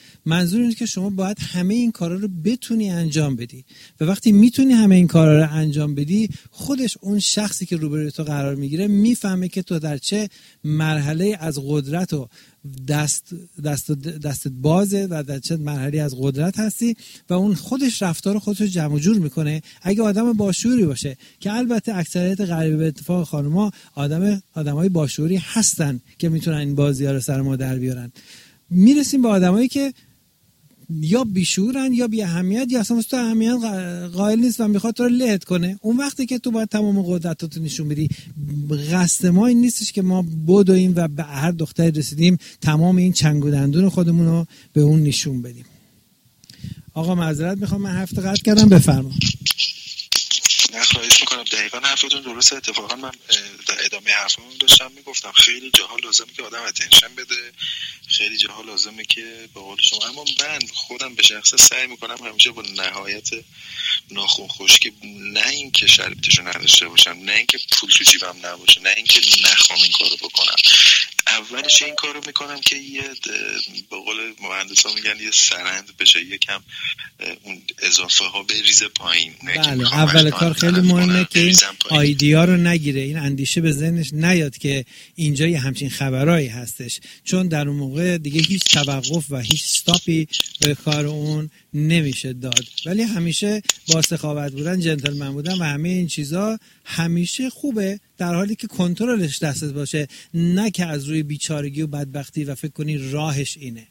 منظور اینه که شما باید همه این کارا رو بتونی انجام بدی و وقتی میتونی همه این کارا رو انجام بدی، خودش اون شخصی که روبروی تو قرار میگیره میفهمه که تو در چه مرحله از قدرت و دست دست دستت بازه و در چه مرحله از قدرت هستی و اون خودش رفتار خودش رو جمع جور میکنه اگه آدم باشعوری باشه، که البته اکثریت غریبه به اتفاق خانم‌ها آدم آدمای باشعوری هستن که میتونن این بازی‌ها رو سر ما در بیارن. میرسیم به آدمایی که یا بیشورن یا بی اهمیت یا اصلا تو اهمیت قائل نیست و میخواد تو رو لهت کنه. اون وقتی که تو باید تمام قدرتاتو نشون بدی. قصد ما این نیستش که ما بدویم و به هر دختری رسیدیم تمام این چنگ و دندون خودمون رو به اون نشون بدیم. آقا معذرت میخوام، من هفته قطع کردم، بفرما. نه خواهش میکنم، دقیقا حرفتون درسته. اتفاقا من در ادامه حرفمون داشتم میگفتم خیلی جاها لازمه که آدم اتنشن بده، خیلی جاها لازمه که به قول شما، اما من خودم به شخصه سعی میکنم همیشه با نهایت ناخن خشکی، نه اینکه شرایطشو نداشته باشم، نه اینکه پول تو جیبم نباشه، نه اینکه نخوام این کارو بکنم، اولش این کارو میکنم که یه به قول مهندسا میگن یه سرند بشه، یکم اون اضافه ها بریزه پایین. بله، اول کار خیلی مهمه که این ایده رو نگیره، این اندیشه به ذهنش نیاد که اینجا یه همچین خبرایی هستش، چون در اون موقع دیگه هیچ توقف و هیچ استاپی به کار اون نمیشه داد. ولی همیشه با سخاوت بودن، جنتلمن بودن و همه این چیزا همیشه خوبه، در حالی که کنترلش دستت باشه، نه که از روی بیچارگی و بدبختی و فکر کنی راهش اینه.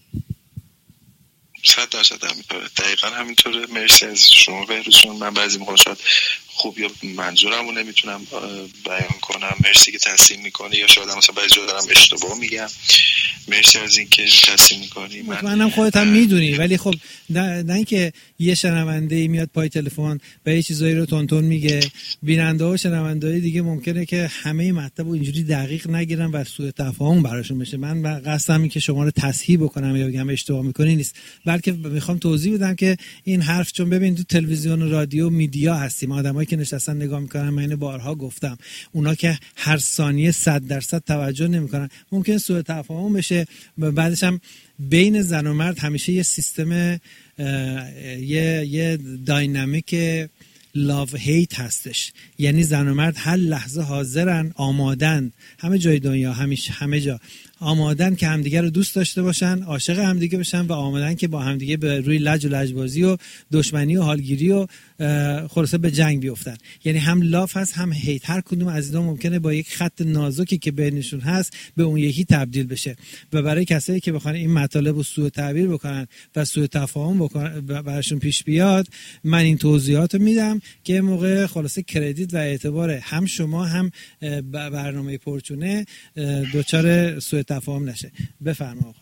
صد درصد همینطوره، دقیقا همینطوره. مرسی از شما بهروزشون. من بعضی موقع شاید خوب یا منظورمو نمیتونم بیان کنم، مرسی که تحسین میکنی، یا شاید مثلا بعضی جا دارم اشتباه میگم، مرسی از این که تحسین میکنی. مطمئنم خودت هم میدونی، ولی خب نه, نه اینکه یه شنونده میاد پای تلفن و یه چیزایی رو تونتون میگه، بیننده ها و شنونده دیگه ممکنه که همه مطلب رو اینجوری دقیق نگیرن و سوء تفاهم براشون بشه. من قصدم اینه که شما رو تصحیح بکنم یا بگم اشتباه میکنی نیست، بلکه میخوام توضیح بدم که این حرف، چون ببین تو تلویزیون و رادیو میدیا هستیم، آدمایی که نشستن نگاه میکنن، من اینو بارها گفتم، اونا که هر ثانیه صد درصد توجه نمیکنن، ممکن سوء تفاهم بشه. بعدش هم بین زن و مرد همیشه یه سیستم یه یه داینامیک لاو هیت هستش، یعنی زن و مرد هر لحظه حاضرن، آمادن، همه جای دنیا، همیشه همه جا آمادن که همدیگه رو دوست داشته باشن، عاشق همدیگه بشن و آمادن که با همدیگه به روی لج و لجبازی و دشمنی و حالگیری و خلاصه به جنگ بیفتن. یعنی هم لاف هست هم هیت، هر کدوم از اینا ممکنه با یک خط نازکی که بینشون هست به اون یکی تبدیل بشه. و برای کسایی که بخوان این مطالب رو سوء تعبیر بکنن و سوء تفاهم بکنن براشون پیش بیاد، من این توضیحات رو میدم که موقع خلاصه کردیت و اعتبار هم شما هم برنامه پرچونه دوچار سوء تفاهم نشه. بفرما آقا.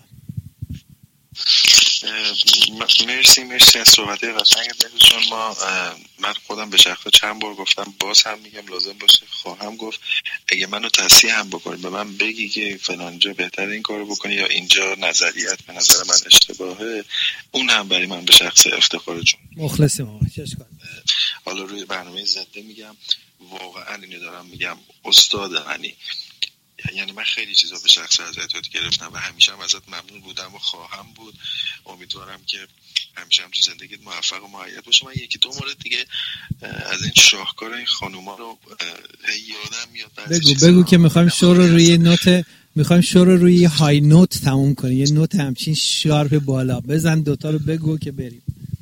مرسی مرسی از صحبت قشنگ بهتون. ما من خودم به شخصه چند بار گفتم، باز هم میگم لازم باشه خواهم گفت، اگه منو تصحیح هم بکنی، به من بگی که فلانجا بهتر این کارو بکنی یا اینجا نظریت به نظر من اشتباهه، اون هم برای من به شخصه افتخاره. چون مخلصیم آقا. چشکار. حالا روی برنامه زنده میگم، واقعا اینو دارم میگم استاد منی، یعنی من خیلی چیزا به شخص ازت یاد گرفتم و همیشه هم ازت ممنون بودم و خواهم بود. امیدوارم که همیشه هم تو زندگیت موفق و مؤید باشه. من یکی دو مورد دیگه از این شاهکار این خانوما رو یادم میاد. بگو بگو که میخوایم شو رو روی نوت میخوایم شو رو روی های نوت تموم کنیم، یه نوت همچین شارپ بالا بزن، دوتا رو بگو که بریم.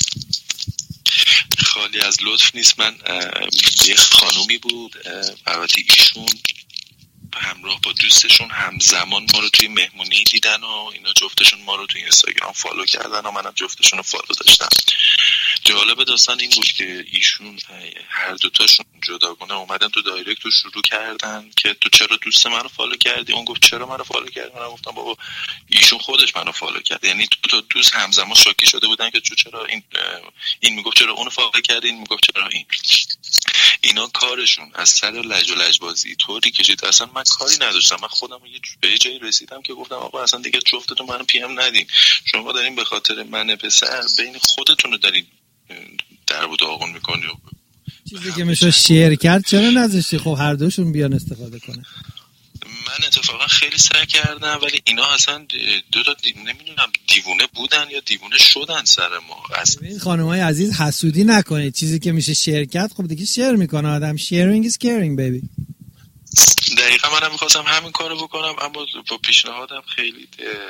خالی از لطف نیست. من یه خانومی بود، البته ایشون همراه با دوستشون همزمان ما رو توی مهمونی دیدن و اینا، جفتشون ما رو توی اینستاگرام فالو کردن و منم جفتشون رو فالو داشتم. جالب داستان این بود که ایشون هر دوتاشون جداگانه اومدن تو دایرکت رو شروع کردن که تو چرا دوست منو فالو کردی؟ اون گفت چرا منو فالو کردی؟ من گفتم بابا ایشون خودش منو فالو کرد. یعنی تو تا دوست همزمان شاکی شده بودن که چرا این این میگفت چرا اونو فالو کردی، این میگفت چرا این. اینا کارشون از سر لج و لجبازی طوری کشید اصلا من کاری نداشتم. من خودم به یه جایی رسیدم که گفتم آقا اصلا دیگه جفتتون منو پی ام ندین، شما دارین به خاطر من پسر بین خودتون رو دارین در و داغون میکنی. چیزی که میشه شیر کرد چرا نذاشتی خب هر دوشون بیان استفاده کنه؟ من من اتفاقا خیلی سعی کردم ولی اینا اصلا دو تا دی... نمیدونم دیوونه بودن یا دیوونه شدن سر ما. این خانمای عزیز حسودی نکنید، چیزی که میشه شرکت خب دیگه شیر میکنه آدم. sharing is caring baby. دقیقا منم میخواستم همین کارو بکنم اما با پیشنهادم خیلی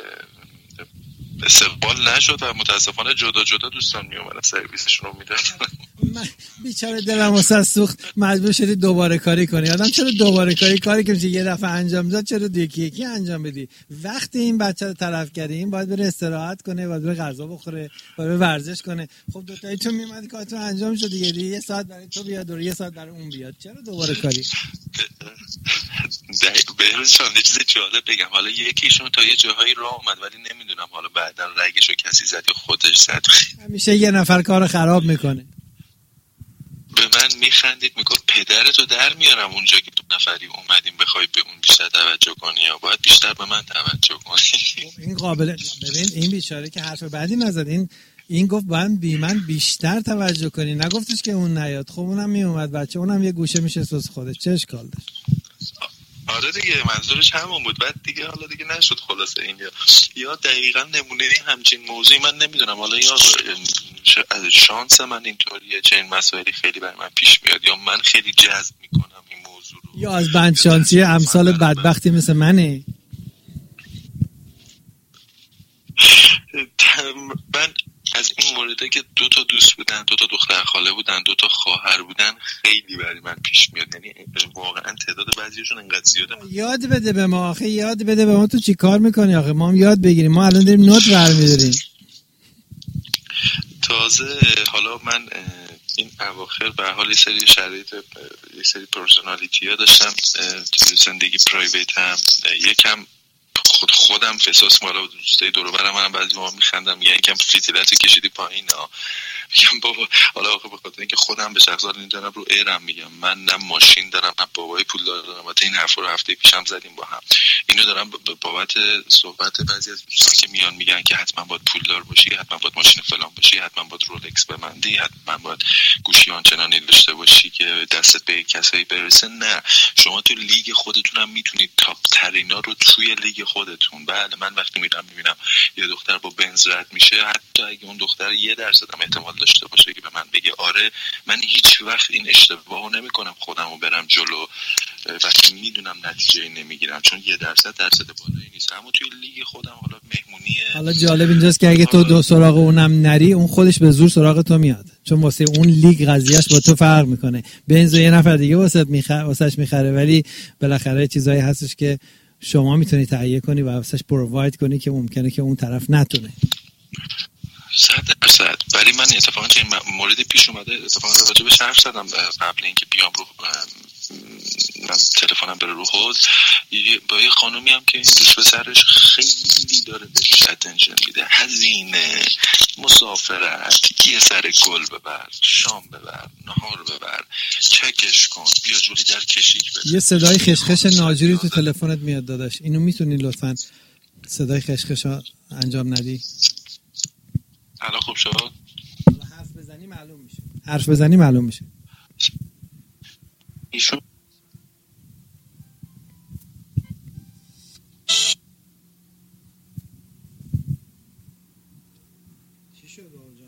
استقبال نشد و متاسفانه جدا جدا دوستان میومدن سرویسشون رو میدادن. من بیچاره دلم واسه سوخت، مجبور شدی دوباره کاری کنی. آدم چرا دوباره کاری کاری که میشه یه دفعه انجام داد چرا یکی یکی انجام بدی؟ وقتی این بچه رو طرف کردی این باید بره استراحت کنه، باید بره غذا بخوره، باید بره ورزش کنه. خب دو تایی تو میومدی کارتون انجام شد دیگه، دیگه یه ساعت برای تو بیاد و یه ساعت برای اون بیاد، چرا دوباره کاری؟ بهروز جان یه چیز جالب بگم، حالا یکیشون تا یه جاهایی راه اومد ولی نمیدونم حالا بعدا رگشو کسی زد یا خودش زد. همیشه یه نفر کارو خراب میکنه. به من میخندید میگفت پدرتو در میارم اونجا که دو نفری اومدیم بخوای به اون بیشتر توجه کنی یا باید بیشتر به من توجه کنی. این قابل ببین این بیچاره که حرف بعدی نزد، این این گفت من بی من بیشتر توجه کنی، نگفتش که اون نیاد. خب اونم میومد بچه، اونم یه گوشه میشه سوس خودش، چه اشکال داشت؟ آره دیگه منظورش همون بود. بعد دیگه حالا دیگه نشد خلاصه این یا یا دقیقاً نمونه همچین موضوعی من نمیدونم حالا یا از شانس من اینطوریه چه این مسائلی خیلی برای من پیش میاد یا من خیلی جذب میکنم این موضوع رو، یا از بند شانسی امثال بدبختی مثل منه. من از این مورده که دو تا دوست بودن، دو تا دختر خاله بودن، دو تا خواهر بودن خیلی برای من پیش میاد. یعنی واقعا تعداد بعضیشون انقدر زیاده. یاد بده به ما آخه، یاد بده به ما تو چی کار میکنی آخه، ما هم یاد بگیریم. ما الان داریم نوت برمی‌داریم. تازه حالا من این اواخر به حال یه سری شرایط یه سری پرسونالیتی ها داشتم تو زندگی پرایویت هم یکم خود خودم فساس مالا دوستای دور و برم منم بعضی موقع میخندم میگن یکم فیتیلتو کشیدی پایین ها. میگم بابا حالا آخه به خاطر اینکه خودم به شخص حال دارم رو ایرم میگم من نه ماشین دارم نه بابای پولدار دارم. البته این حرفا رو هفته پیشم زدیم با هم. اینو دارم بابت صحبت بعضی از دوستان که میان میگن که حتما باید پولدار باشی، حتما باید ماشین فلان باشی، حتما باید رولکس ببندی، حتما باید گوشی آنچنانی داشته باشی که دستت به کسایی برسه. نه، شما تو لیگ خودتون هم میتونید تاپ ترینا رو توی لیگ خودتون. بله من وقتی میرم میبینم یه دختر با بنز رد میشه، حتی اگه اون دختر یه درصد هم احتمال داشته باشه که به من بگه آره من هیچ وقت این اشتباهو نمیکنم خودمو برم جلو وقتی میدونم نتیجه نمیگیرم، چون یه درصد درصد بالایی نیست. اما توی لیگ خودم حالا مهمونیه. حالا جالب اینجاست که اگه تو دو سراغ اونم نری اون خودش به زور سراغ تو میاد، چون واسه اون لیگ قضیهش با تو فرق میکنه. بنز یه نفر دیگه واسه میخره واسش میخره، ولی بالاخره چیزایی هستش که شما میتونی تهیه کنی و واسش پروواید کنی که ممکنه که اون طرف نتونه. صد درصد. ولی من اتفاقا چه موردی پیش اومده، اتفاقا راجع بهش حرف زدم قبل اینکه بیام رو من تلفنم بره رو حوض با یه خانومی هم که این دوست پسرش خیلی داره بهش اتنشن میده، هزینه، مسافرت، یه سر گل ببر، شام ببر، نهار ببر، چکش کن، بیا جوری در کشیک بده. یه صدای خشخش ناجوری تو تلفنت میاد داداش، اینو میتونی لطفاً صدای خشخش رو انجام ندی؟ الان خوب شد؟ حرف بزنی معلوم میشه. حرف بزنی معلوم میشه. ایشون چی شد آقا؟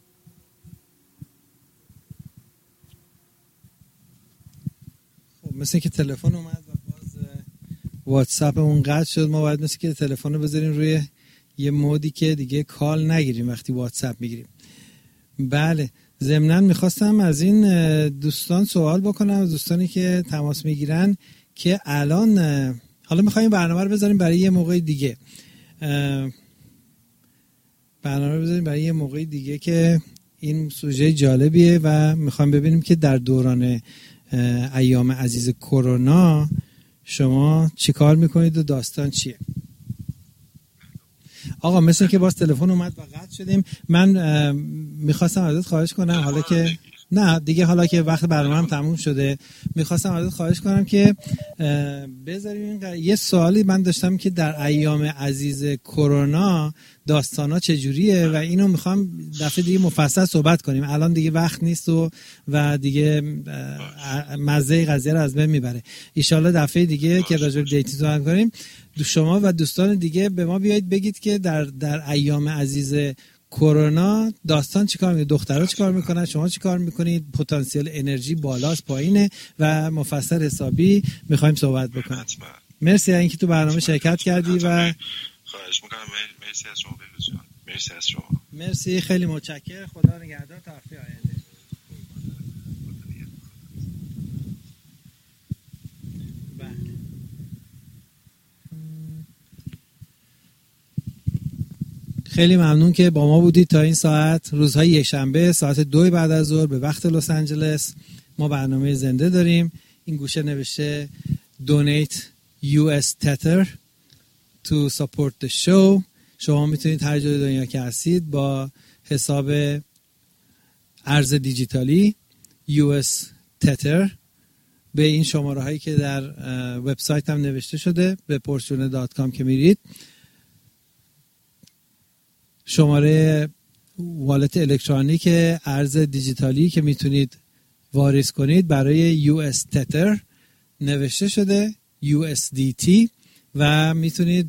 خب مثل که تلفن اومد و باز واتساپ اون قطع شد. ما باید مثل که تلفن رو بذاریم روی یه مودی که دیگه کال نگیریم وقتی واتساپ میگیریم. بله، ضمناً میخواستم از این دوستان سوال بکنم، از دوستانی که تماس میگیرن که الان حالا میخوایم برنامه رو بذاریم برای یه موقع دیگه، برنامه رو بذاریم برای یه موقع دیگه که این سوژه جالبیه و میخوایم ببینیم که در دوران ایام عزیز کرونا شما چی کار میکنید و داستان چیه. آقا مثل که باز تلفن اومد و قطع شدیم. من میخواستم ازت خواهش کنم حالا که نه دیگه حالا که وقت برنامه هم تموم شده میخواستم ازت خواهش کنم که بذاریم این یه سوالی من داشتم که در ایام عزیز کرونا داستانا چجوریه و اینو میخوام دفعه دیگه مفصل صحبت کنیم. الان دیگه وقت نیست و و دیگه مزه قضیه رو از بین میبره. ان شاءالله دفعه دیگه که راجع به دیتینگ صحبت کنیم شما و دوستان دیگه به ما بیایید بگید که در در ایام عزیز کرونا داستان چیکار میکنه، دخترها چیکار میکنن، شما چیکار میکنید، پتانسیل انرژی بالاست پایینه و مفصل حسابی میخوایم صحبت بکنیم. مرسی از اینکه تو برنامه شرکت کردی و خواهش میکنم. مرسی از شما بهروز جان. مرسی از شما. مرسی، خیلی متشکرم. خدا نگهدار تا هفته آینده. خیلی ممنون که با ما بودید تا این ساعت. روزهای یکشنبه ساعت دو بعد از ظهر به وقت لس آنجلس ما برنامه زنده داریم. این گوشه نوشته Donate یو اس Tether to support the show. شما میتونید هر جای دنیا که هستید با حساب ارز دیجیتالی یو اس Tether به این شماره هایی که در وبسایت هم نوشته شده به پورچونه دات کام که میرید، شماره والت الکترونیک ارز دیجیتالی که میتونید واریز کنید برای یو اس Tether نوشته شده یو اس دی تی و میتونید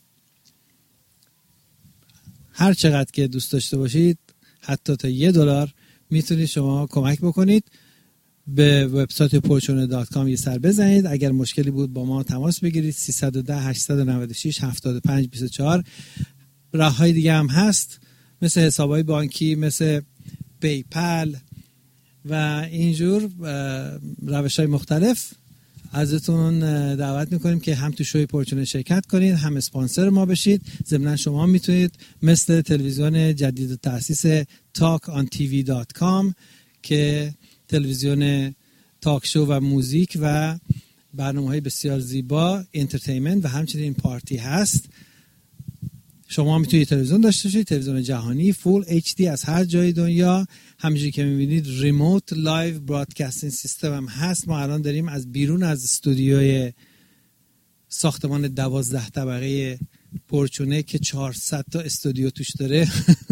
هر چقدر که دوست داشته باشید حتی تا یه دلار میتونید شما کمک بکنید. به وبسایت پورچونه دات کام یه سر بزنید. اگر مشکلی بود با ما تماس بگیرید. سیصد و ده هشتصد و نود و شش هفتاد و پنج بیست و چهار. راههای دیگه هم هست مثل حسابهای بانکی، مثل پیپل و اینجور روش‌های مختلف. ازتون دعوت میکنیم که هم تو شوی پورچونه شرکت کنید، هم اسپانسر ما بشید. ضمن شما میتونید مثل تلویزیون جدید تأسیس talk on t v dot com که تلویزیون تاک شو و موزیک و برنامه‌های بسیار زیبا، انترتینمنت و همچنین پارتی هست. شما میتونید تلویزیون داشته باشید، تلویزیون جهانی فول اچ دی از هر جای دنیا. همونجوری که میبینید ریموت لایو برادکاستینگ سیستم هم هست. ما الان داریم از بیرون از استودیوی ساختمان دوازده طبقه پورچونه که چهارصد تا استودیو توش داره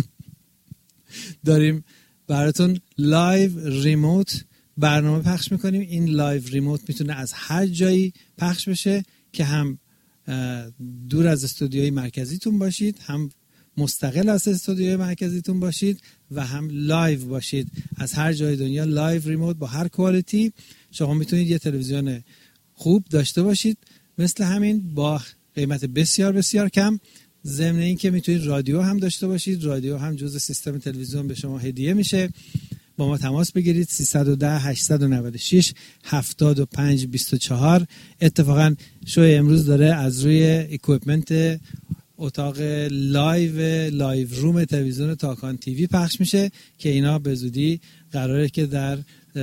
داریم براتون لایو ریموت برنامه پخش میکنیم. این لایو ریموت میتونه از هر جایی پخش بشه که هم دور از استودیوی مرکزیتون باشید، هم مستقل از استودیوی مرکزیتون باشید و هم لایو باشید از هر جای دنیا. لایو ریموت با هر کوالیتی. شما میتونید یه تلویزیون خوب داشته باشید مثل همین با قیمت بسیار بسیار کم. ضمن این که میتونید رادیو هم داشته باشید. رادیو هم جزء سیستم تلویزیون به شما هدیه میشه. با ما تماس بگیرید. سیصد و ده هشتصد و نود و شش هفتاد و پنج بیست و چهار. اتفاقا شوی امروز داره از روی اکویپمنت اتاق لایو لایو روم تلویزیون تاکان تیوی پخش میشه که اینا به زودی قراره که در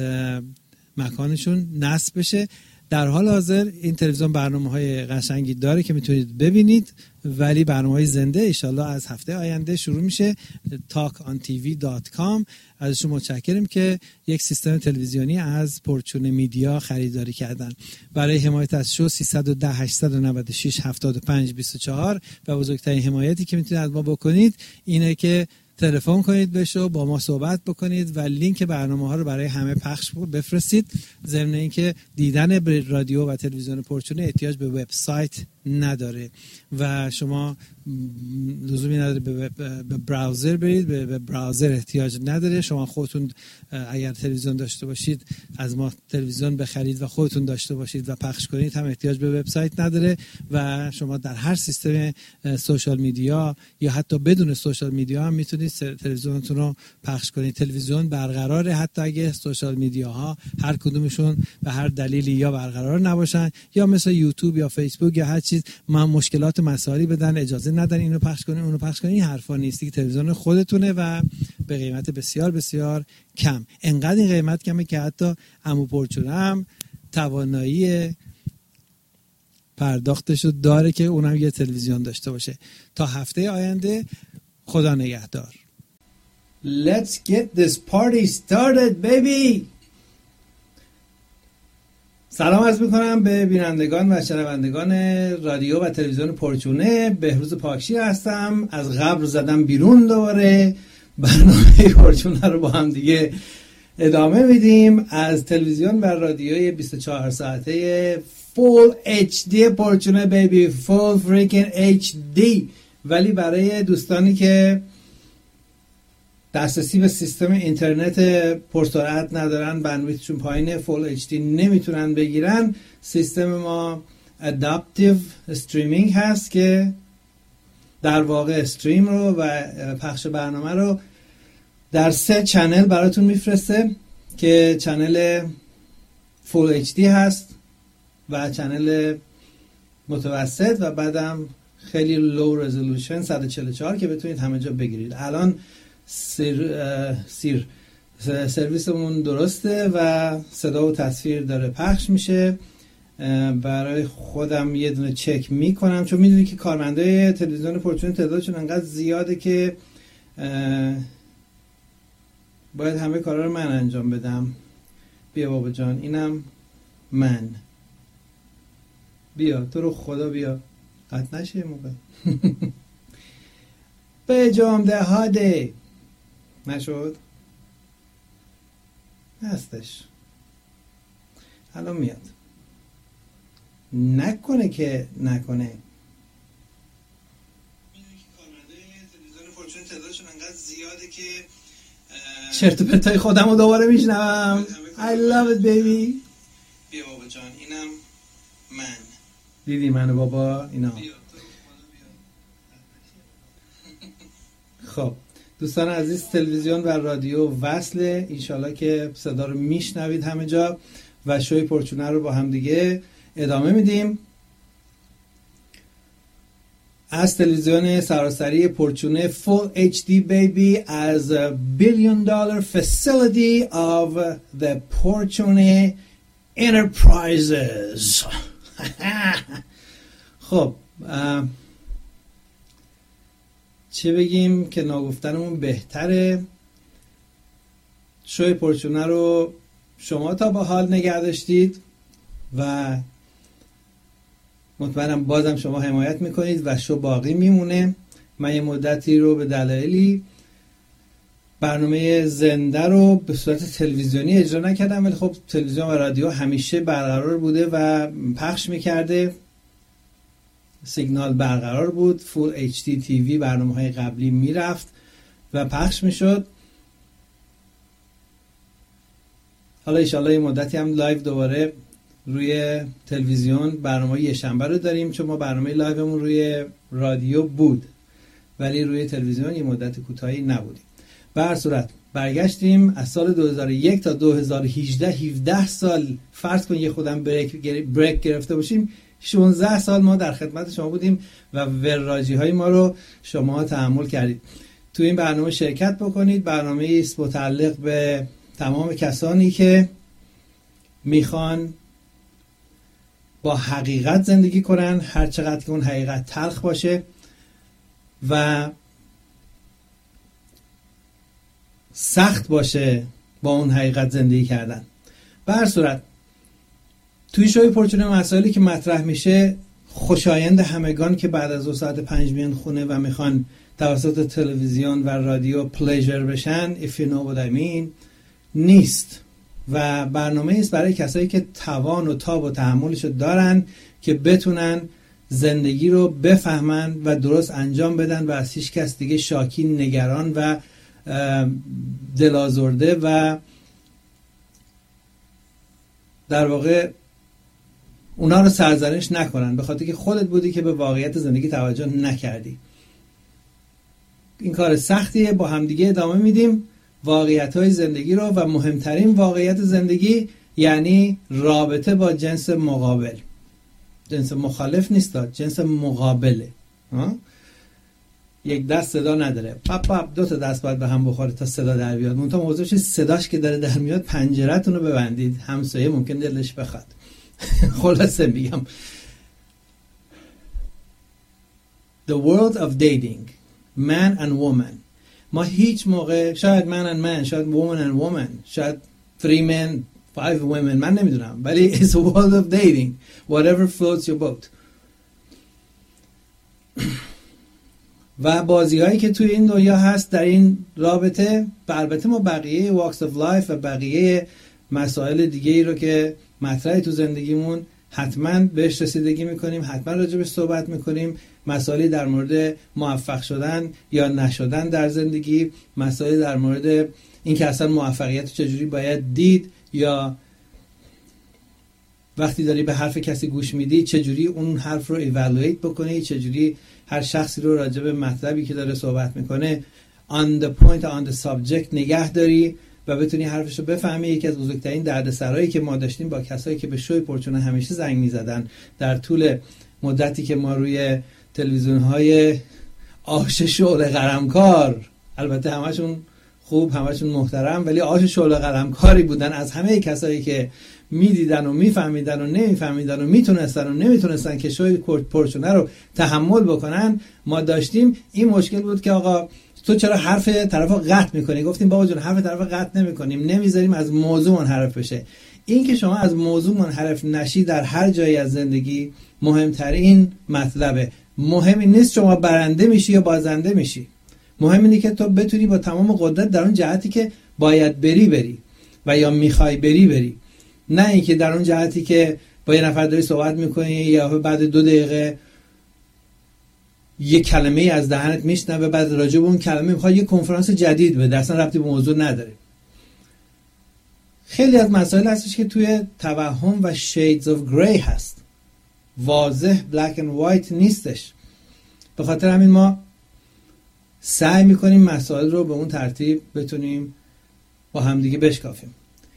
مکانشون نصب بشه. در حال حاضر این تلویزیون برنامه‌های قشنگی داره که میتونید ببینید، ولی برنامه‌های زنده انشالله از هفته آینده شروع میشه. talk on t v dot com. ازشون متشکریم که یک سیستم تلویزیونی از پورچونه میدیا خریداری کردن. برای حمایت از شو سیصد و ده هشتصد و نود و شش هفتاد و پنج بیست و چهار و بزرگترین حمایتی که میتونید از ما بکنید اینه که تلفن کنید بهشو، با ما صحبت بکنید و لینک برنامه ها رو برای همه پخش بفرستید. ضمن اینکه دیدن رادیو و تلویزیون پورچونه احتیاج به وبسایت نداره و شما لزومی نداره به, به براوزر برید، به, به براوزر احتیاج نداره. شما خودتون اگر تلویزیون داشته باشید از ما تلویزیون بخرید و خودتون داشته باشید و پخش کنید هم احتیاج به وبسایت نداره و شما در هر سیستم سوشال میدیا یا حتی بدون سوشال میدیا هم میتونید تلویزیونتون رو پخش کنید. تلویزیون برقراره حتی اگه سوشال میدیاها هر کدومشون به هر دلیلی یا برقرار نباشن یا مثل یوتیوب یا فیسبوک یا هر چیز ما مشکلات مسائلی بدن، اجازه ندن اینو پخش کنین اونو پخش کنین. این حرفا نیست که تلویزیون خودتونه و به قیمت بسیار بسیار کم. انقدر این قیمت کمه که حتی عمو پورچونه هم توانایی پرداختشو داره که اونم یه تلویزیون داشته باشه. تا هفته آینده خدا نگهدار. Let's get this party started baby. سلام عرض میکنم به بینندگان و شنوندگان رادیو و تلویزیون پورچونه. بهروز پاکشیر هستم. از قبر زدم بیرون دوباره. برنامه پورچونه رو با هم دیگه ادامه میدیم از تلویزیون و رادیوی بیست و چهار ساعته فول اچ دی پورچونه بیبی، فول فریکن اچ دی. ولی برای دوستانی که دسترسی به سیستم اینترنت پرسرعت ندارن، بندویتشون پایینه، فول اچ دی نمیتونن بگیرن، سیستم ما اداپتیو استریمینگ هست که در واقع استریم رو و پخش برنامه رو در سه چنل براتون میفرسته که چنل فول اچ دی هست و چنل متوسط و بعدم خیلی لو رزولوشن صد و چهل و چهار که بتونید همه جا بگیرید. الان سیر, سیر سرویسمون درسته و صدا و تصویر داره پخش میشه. برای خودم یه دونه چک میکنم چون میدونی که کارمندای تلویزیون پورچون تعدادشون انقدر زیاده که باید همه کارا رو من انجام بدم. بیا بابا جان، اینم من. بیا تو رو خدا بیا، قطع نشه یه موقع. به جامده هاده نشد، هستش الان میاد. نکنه که نکنه. چرت و پرتای خودم رو دوباره میشنوم. I love it baby. بیا بابا جان، اینم من. دیدی منو بابا؟ اینا. خب دوستان عزیز، تلویزیون و رادیو وصله، انشالله که صدا رو میشنوید همه جا و شوی پورچونه رو با هم دیگه ادامه میدیم. از تلویزیون سراسری پورچونه فول اچ دی بیبی از بیلیون دلار فسیلیتی of the Fortune Enterprises. خب چه بگیم که ناگفتنمون بهتره. شوی پورچونه رو شما تا به حال نگه داشتید و مطمئنم بازم شما حمایت میکنید و شو باقی میمونه. من یه مدتی رو به دلایلی برنامه زنده رو به صورت تلویزیونی اجرا نکردم، ولی خب تلویزیون و رادیو همیشه برقرار بوده و پخش میکرده، سیگنال برقرار بود، فول اچ دی تیوی برنامه های قبلی میرفت و پخش میشد. حالا انشالله یه مدتی هم لایو دوباره روی تلویزیون برنامه یه شنبه رو داریم، چون ما برنامه لایومون روی رادیو بود ولی روی تلویزیون یه مدت کوتاهی نبودیم. به هر صورت برگشتیم از سال دو هزار و یک تا دو هزار و هجده، هفده سال فرض کن یه خودم بریک, بریک گرفته باشیم، شانزده سال ما در خدمت شما بودیم و وراجی های ما رو شما تحمل کردید. تو این برنامه شرکت بکنید. برنامه است متعلق به تمام کسانی که میخوان با حقیقت زندگی کنن، هر چقدر که اون حقیقت تلخ باشه و سخت باشه با اون حقیقت زندگی کردن. به هر صورت توی شوی پورچونه مسائلی که مطرح میشه خوشایند همگان که بعد از دو ساعت پنج میان خونه و میخوان توسط تلویزیون و رادیو پلیژر بشن، if you know what I mean، نیست و برنامه است برای کسایی که توان و تاب و تحملشو دارن که بتونن زندگی رو بفهمن و درست انجام بدن و از هیچ کس دیگه شاکی، نگران و دلازرده و در واقع اونا رو سرزنش نکنن به خاطر که خودت بودی که به واقعیت زندگی توجه نکردی. این کار سختیه. با همدیگه ادامه میدیم واقعیت‌های زندگی رو و مهمترین واقعیت زندگی یعنی رابطه با جنس مقابل. جنس مخالف نیست، جنس مقابله. ها؟ یک دست صدا نداره، پاپ پاپ دو تا دست باید به هم بخوره تا صدا در بیاد. منتها موضوعش صداش که داره در میاد پنجره‌تون رو ببندید، همسایه ممکن دلش بخواد. خلاصه میگم The world of dating, man and woman. ما هیچ موقع، شاید man and man، شاید woman and woman، شاید three men, five women، من نمیدونم، ولی it's a world of dating. Whatever floats your boat. و بازی هایی که توی این دنیا هست در این رابطه، و البته ما بقیه walks of life و بقیه مسائل دیگه ای رو که مطرحه تو زندگیمون حتما بهش رسیدگی میکنیم، حتما راجبش صحبت میکنیم. مسائلی در مورد موفق شدن یا نشدن در زندگی، مسائلی در مورد این که اصلا موفقیت چجوری باید دید، یا وقتی داری به حرف کسی گوش میدی چجوری اون حرف رو ایوالویت بکنی، چجوری هر شخصی رو راجع به مطلبی که داره صحبت میکنه on the point on the subject نگه داری و بتونی حرفش رو بفهمی. یکی از بزرگترین دردسرایی که ما داشتیم با کسایی که به شوی پرچونه همیشه زنگ میزدن در طول مدتی که ما روی تلویزیون‌های آش شعله قلمکار، البته همشون خوب، همشون محترم، ولی آش شعله قلمکاری بودن، از همه کسایی که میدیدن و میفهمیدن و نمیفهمیدن و میتونستن و نمیتونستن که شوی پرچونه رو تحمل بکنن، ما داشتیم. این مشکل بود که آقا تو چرا حرف طرفو قطع میکنی؟ گفتیم بابا جون حرف طرفو قطع نمیکنیم، نمیذاریم از موضوع منحرف بشه. این که شما از موضوع منحرف نشی در هر جایی از زندگی مهمترین مطلبه. مهم این نیست شما برنده میشی یا بازنده میشی، مهم اینه که تو بتونی با تمام قدرت در اون جهتی که باید بری بری و یا میخوای بری بری، نه اینکه در اون جهتی که با یه نفر داری صحبت میکنی یا بعد دو دقیقه یه کلمه از دهنت میشنوه، بعد راجع به اون کلمه میخواد یه کنفرانس جدید بده، اصلا ربطی به موضوع نداره. خیلی از مسائل هستش که توی توهم و shades of grey هست، واضح black and white نیستش. به خاطر همین ما سعی میکنیم مسائل رو به اون ترتیب بتونیم با همدیگه بشکافیم.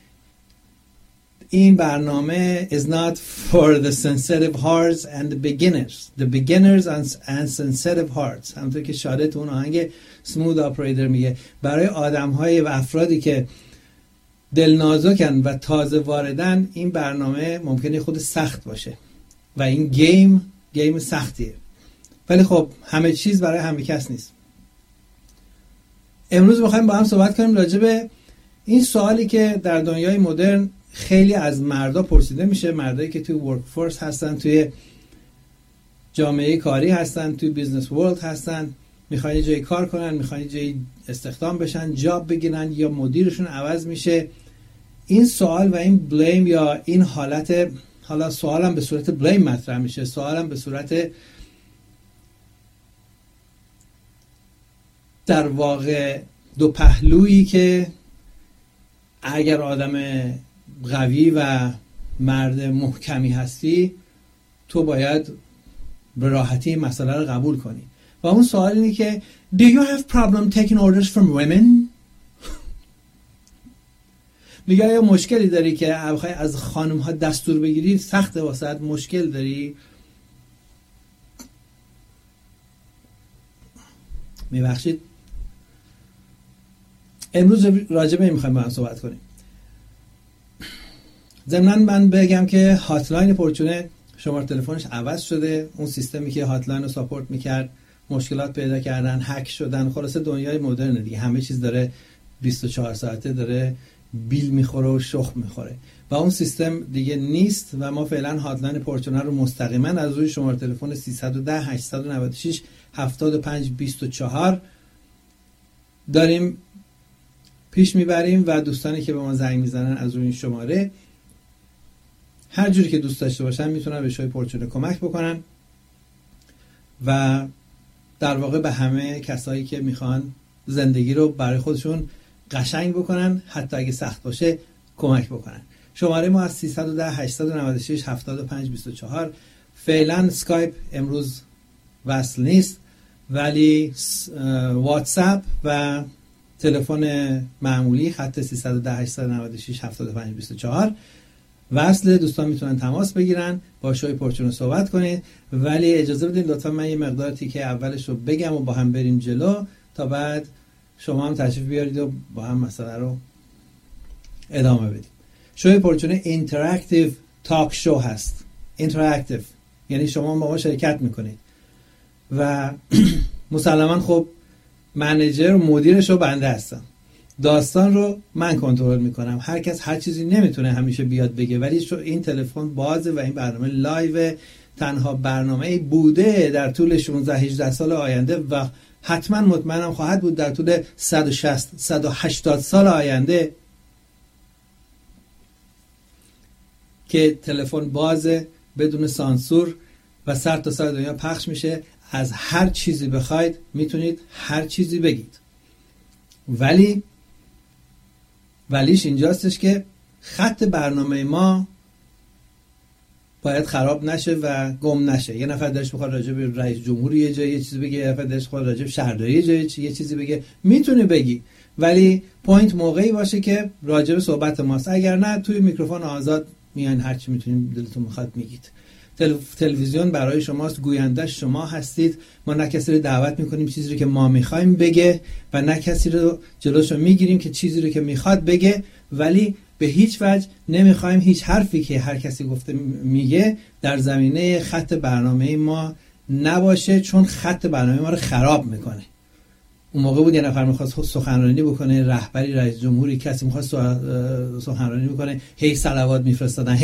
این برنامه is not for the sensitive hearts and the beginners the beginners and sensitive hearts. همونطور که شاده تو اون آهنگ smooth operator میگه، برای آدم های و افرادی که دل نازکن و تازه واردن این برنامه ممکنه خود سخت باشه و این گیم گیم سختیه، ولی خب همه چیز برای همه کس نیست. امروز میخوایم با هم صحبت کنیم راجع به این سوالی که در دنیای مدرن خیلی از مردا پرسیده میشه، مردایی که توی ورک فورس هستن، توی جامعه کاری هستن، توی بیزنس ورلد هستن، میخوان یه جایی کار کنن، میخوان یه جایی استخدام بشن، جاب بگیرن یا مدیرشون عوض میشه. این سوال و این بلیم یا این حالت، حالا سوالم به صورت بلیم مطرح میشه، سوالم به صورت در واقع دو پهلویی که اگر آدم قوی و مرد محکمی هستی تو باید به راحتی مسئله رو قبول کنی. و اون سوال اینه که Do you have problem taking orders from women؟ میگه یا مشکلی داری که بخوای از خانم ها دستور بگیری، سخته واسه مشکل داری؟ میبخشید امروز راجع به این میخوایم با هم صحبت کنیم. ضمناً من بگم که هاتلاین پرچونه شماره تلفنش عوض شده، اون سیستمی که هاتلاین رو ساپورت میکرد مشکلات پیدا کردن، هک شدن، خلاصه دنیای مدرن دیگه همه چیز داره بیست و چهار ساعته داره بیل میخوره و شخم میخوره و اون سیستم دیگه نیست و ما فعلا هاتلاین پرچونه رو مستقیما از روی شماره تلفن سیصد و ده هشتصد و نود و شش هفتاد و پنج بیست و چهار داریم پیش میبریم و دوستانی که به ما زنگ میزنن از روی این شماره هر جوری که دوست داشته باشن میتونن به شوی پرچونه کمک بکنن و در واقع به همه کسایی که میخوان زندگی رو برای خودشون قشنگ بکنن، حتی اگه سخت باشه کمک بکنن. شماره ما از سیصد و ده هشتصد و نود و شش هفتاد و پنج بیست و چهار. فعلا سکایپ امروز وصل نیست، ولی واتساپ و تلفن معمولی خط سیصد و ده هشتصد و نود و شش هفتاد و پنج بیست و چهار وصل. دوستان میتونن تماس بگیرن، با شوی پرچونه صحبت کنید، ولی اجازه بدین لطفا من یه مقدار تیکه اولش رو بگم و با هم بریم جلو تا بعد شما هم تشریف بیارید و با هم مسئله رو ادامه بدیم. شوی پرچونه اینتراکتیو تاک شو هست. اینتراکتیو یعنی شما با ما شرکت میکنید و مسلما خب منیجر و مدیرش رو بنده هستم، داستان رو من کنترل میکنم، هر کس هر چیزی نمیتونه همیشه بیاد بگه، ولی این تلفن بازه و این برنامه لایو، تنها برنامه بوده در طول شانزده هجده سال آینده و حتما مطمئنم خواهد بود در طول صد و شصت صد و هشتاد سال آینده که تلفن بازه، بدون سانسور و سر تا سر دنیا پخش میشه. از هر چیزی بخواید میتونید هر چیزی بگید. ولی ولیش اینجاستش که خط برنامه ما باید خراب نشه و گم نشه. یه نفر داشت بخواد راجع به رئیس جمهوری یه جایی یه چیزی بگه، یه نفر داشت بخواد راجع به شهرداری یه جایی یه چیزی بگه، میتونه بگی، ولی پوینت موقعی باشه که راجع به صحبت ماست. اگر نه توی میکروفون آزاد میان هر چی میتونیم دلتون میخواد میگید. تلویزیون برای شماست، گویندش شما هستید. ما نه کسی رو دعوت میکنیم چیزی رو که ما میخوایم بگه و نه کسی رو جلوشو میگیریم که چیزی رو که میخواد بگه، ولی به هیچ وجه نمیخوایم هیچ حرفی که هر کسی گفته میگه در زمینه خط برنامه ما نباشه، چون خط برنامه ما رو خراب میکنه. اون موقع بود یه نفر میخواست سخنرانی بکنه، رهبری، رئیس جمهوری، کسی میخواست سخنرانی بکنه، هی صلوات میفرستادن.